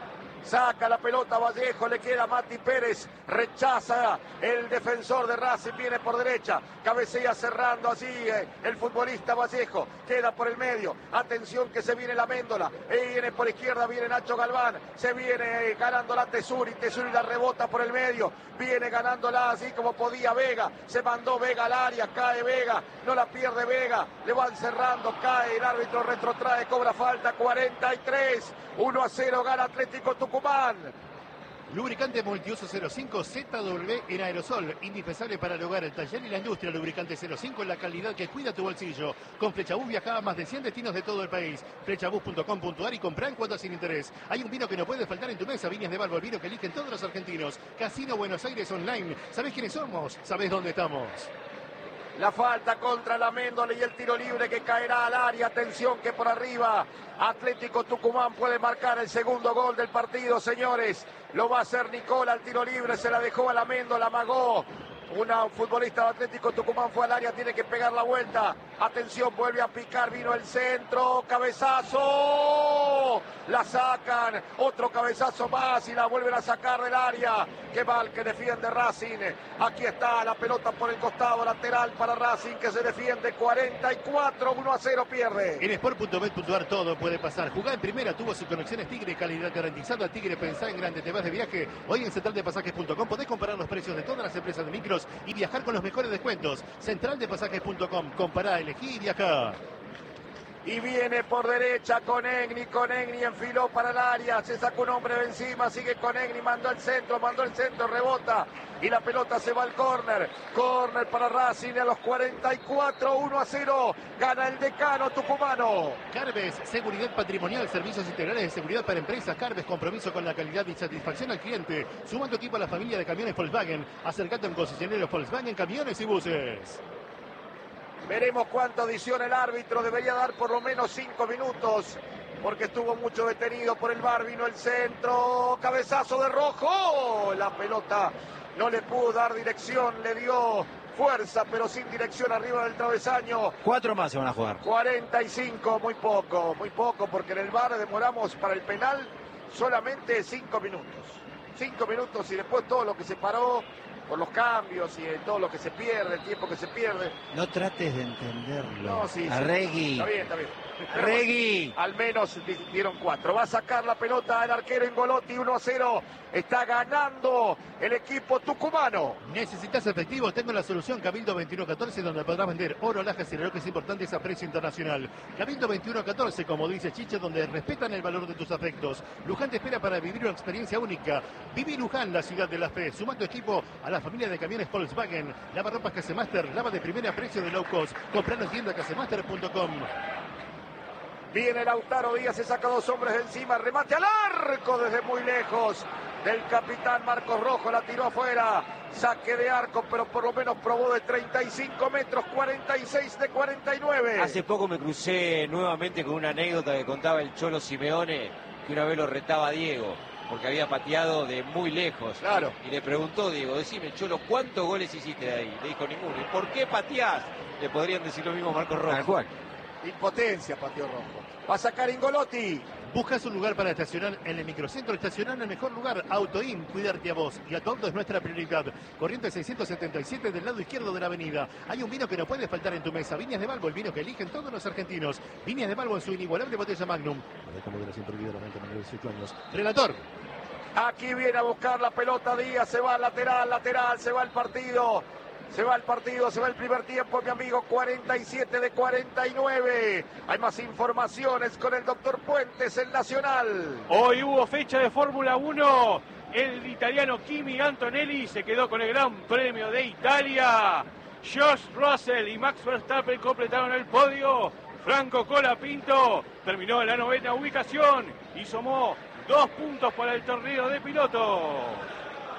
Saca la pelota Vallejo, le queda Mati Pérez, rechaza el defensor de Racing, viene por derecha, cabecea cerrando así eh, el futbolista Vallejo, queda por el medio, atención que se viene la Méndola, e viene por izquierda, viene Nacho Galván, se viene eh, ganando la Tesuri, Tesuri la rebota por el medio, viene ganándola así como podía Vega, se mandó Vega al área, cae Vega, no la pierde Vega, le van cerrando, cae, el árbitro retrotrae, cobra falta, cuarenta y tres, uno a cero gana Atlético Tucumán. Lubricante Multiuso cero cinco Z W en aerosol, indispensable para el hogar, el taller y la industria. Lubricante cero cinco en la calidad que cuida tu bolsillo. Con Flechabús viaja a más de cien destinos de todo el país. Flechabús punto com punto ar y comprá en cuotas sin interés. Hay un vino que no puede faltar en tu mesa. Viñas de Balbo, el vino que eligen todos los argentinos. Casino Buenos Aires Online. ¿Sabés quiénes somos? ¿Sabés dónde estamos? La falta contra la Méndola y el tiro libre que caerá al área. Atención que por arriba Atlético Tucumán puede marcar el segundo gol del partido, señores. Lo va a hacer Nicola, el tiro libre se la dejó a la Méndola, amagó. Una futbolista de Atlético Tucumán fue al área, tiene que pegar la vuelta. Atención, vuelve a picar, vino el centro, cabezazo. La sacan, otro cabezazo más y la vuelven a sacar del área. Qué mal que defiende Racing. Aquí está la pelota por el costado lateral para Racing que se defiende. cuarenta y cuatro, uno a cero pierde. En sport punto bet punto ar todo puede pasar. Jugá en primera, tuvo sus conexiones Tigre, calidad garantizada. Tigre, pensá en grande, te vas de viaje. Hoy en central de pasajes punto com podés comparar los precios de todas las empresas de micros y viajar con los mejores descuentos. central de pasajes punto com, compará, elegí y viajá. Y viene por derecha Conegni, Conegni enfiló para el área, se sacó un hombre de encima, sigue Conegni, mandó el centro, mandó el centro, rebota y la pelota se va al córner, córner para Racing a los cuarenta y cuatro, uno a cero, gana el decano tucumano. Carves, seguridad patrimonial, servicios integrales de seguridad para empresas. Carves, compromiso con la calidad y satisfacción al cliente. Suma tu equipo a la familia de camiones Volkswagen, acercate a un concesionario Volkswagen, camiones y buses. Veremos cuánto adiciona el árbitro, debería dar por lo menos cinco minutos, porque estuvo mucho detenido por el V A R, vino el centro, cabezazo de Rojo, la pelota no le pudo dar dirección, le dio fuerza, pero sin dirección arriba del travesaño. Cuatro más se van a jugar. cuarenta y cinco, muy poco, muy poco, porque en el V A R demoramos para el penal solamente cinco minutos. Cinco minutos y después todo lo que se paró por los cambios y todo lo que se pierde, el tiempo que se pierde. No trates de entenderlo. No, sí, sí. Arregui. Está bien, está bien. Regui. Al menos dieron cuatro. Va a sacar la pelota el arquero Ingolotti, uno a cero. Está ganando el equipo tucumano. ¿Necesitas efectivo? Tengo la solución. Cabildo veintiuno catorce, donde podrás vender oro, alhajas y relojes importantes a precio internacional. Cabildo veintiuno catorce, como dice Chiche, donde respetan el valor de tus afectos. Luján te espera para vivir una experiencia única. Viví Luján, la ciudad de la fe. Suma tu equipo a la familia de camiones Volkswagen. Lava ropas Casemaster, lava de primera precio de low cost. Compralo en tienda casemaster punto com. Viene Lautaro Díaz, se saca dos hombres de encima, remate al arco desde muy lejos del capitán Marcos Rojo, la tiró afuera, saque de arco, pero por lo menos probó de treinta y cinco metros, cuarenta y seis de cuarenta y nueve. Hace poco me crucé nuevamente con una anécdota que contaba el Cholo Simeone, que una vez lo retaba a Diego, porque había pateado de muy lejos. Claro. Y, y le preguntó, Diego, decime, Cholo, ¿cuántos goles hiciste de ahí? Le dijo ninguno. ¿Y por qué pateás? Le podrían decir lo mismo a Marcos Rojo. Tal cual. Impotencia, pateó Rojo. Va a sacar Ingolotti. ¿Buscas un lugar para estacionar en el microcentro? Estacionar en el mejor lugar. Autoin, cuidarte a vos y a tu auto es nuestra prioridad. Corrientes seiscientos setenta y siete del lado izquierdo de la avenida. Hay un vino que no puede faltar en tu mesa. Viñas de Balbo, el vino que eligen todos los argentinos. Viñas de Balbo en su inigualable botella Magnum. Relator. Aquí viene a buscar la pelota Díaz, se va al lateral, lateral, se va el partido. Se va el partido, se va el primer tiempo, mi amigo, cuarenta y siete de cuarenta y nueve. Hay más informaciones con el doctor Puentes, el Nacional. Hoy hubo fecha de Fórmula uno. El italiano Kimi Antonelli se quedó con el Gran Premio de Italia. George Russell y Max Verstappen completaron el podio. Franco Colapinto terminó en la novena ubicación y sumó dos puntos para el torneo de pilotos.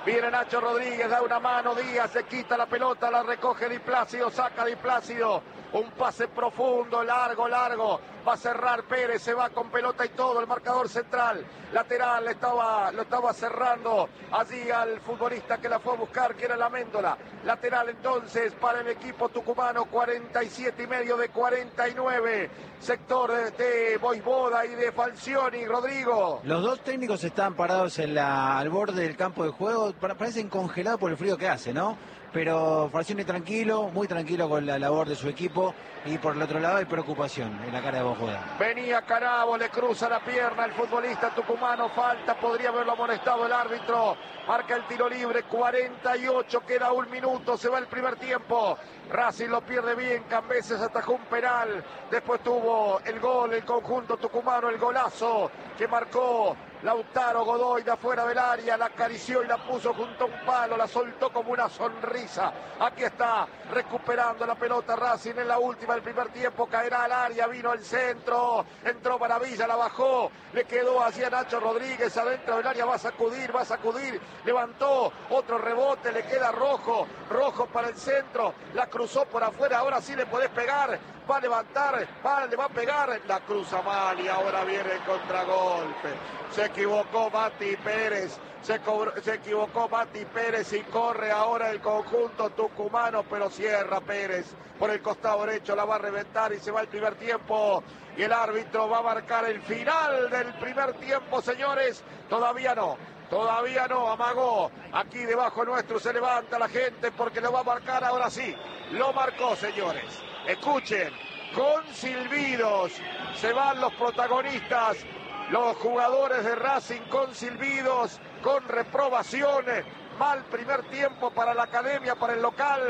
Viene Nacho Rodríguez, da una mano, Díaz se quita la pelota, la recoge Di Plácido, saca Di Plácido. Un pase profundo, largo, largo. Va a cerrar Pérez, se va con pelota y todo. El marcador central, lateral, estaba, lo estaba cerrando allí al futbolista que la fue a buscar, que era la Méndola. Lateral entonces para el equipo tucumano, cuarenta y siete y medio de cuarenta y nueve. Sector de, de Boisboda y de Falcioni, Rodrigo. Los dos técnicos están parados en la, al borde del campo de juego. Parecen congelados por el frío que hace, ¿no? Pero Falcioni tranquilo, muy tranquilo con la labor de su equipo, y por el otro lado hay preocupación en la cara de Boisboda. Venía Carabo, le cruza la pierna el futbolista tucumano, falta, podría haberlo amonestado el árbitro, marca el tiro libre, cuarenta y ocho, queda un minuto, se va el primer tiempo. Racing lo pierde bien, Cambeses atajó un penal, después tuvo el gol, el conjunto tucumano, el golazo que marcó Lautaro Godoy de afuera del área, la acarició y la puso junto a un palo, la soltó como una sonrisa. Aquí está, recuperando la pelota Racing en la última del primer tiempo, caerá al área, vino al centro, entró Maravilla, la bajó, le quedó hacia Nacho Rodríguez, adentro del área va a sacudir, va a sacudir, levantó, otro rebote, le queda Rojo, Rojo para el centro, la cruzó por afuera, ahora sí le podés pegar, va a levantar, va, le va a pegar, la cruza mal y ahora viene el contragolpe. Se equivocó Mati Pérez, se, cobró, se equivocó Mati Pérez y corre ahora el conjunto tucumano, pero cierra Pérez por el costado derecho, la va a reventar y se va el primer tiempo. Y el árbitro va a marcar el final del primer tiempo, señores. Todavía no, todavía no, amagó. Aquí debajo nuestro se levanta la gente porque lo va a marcar, ahora sí. Lo marcó, señores. Escuchen, con silbidos se van los protagonistas. Los jugadores de Racing con silbidos, con reprobaciones, mal primer tiempo para la academia, para el local.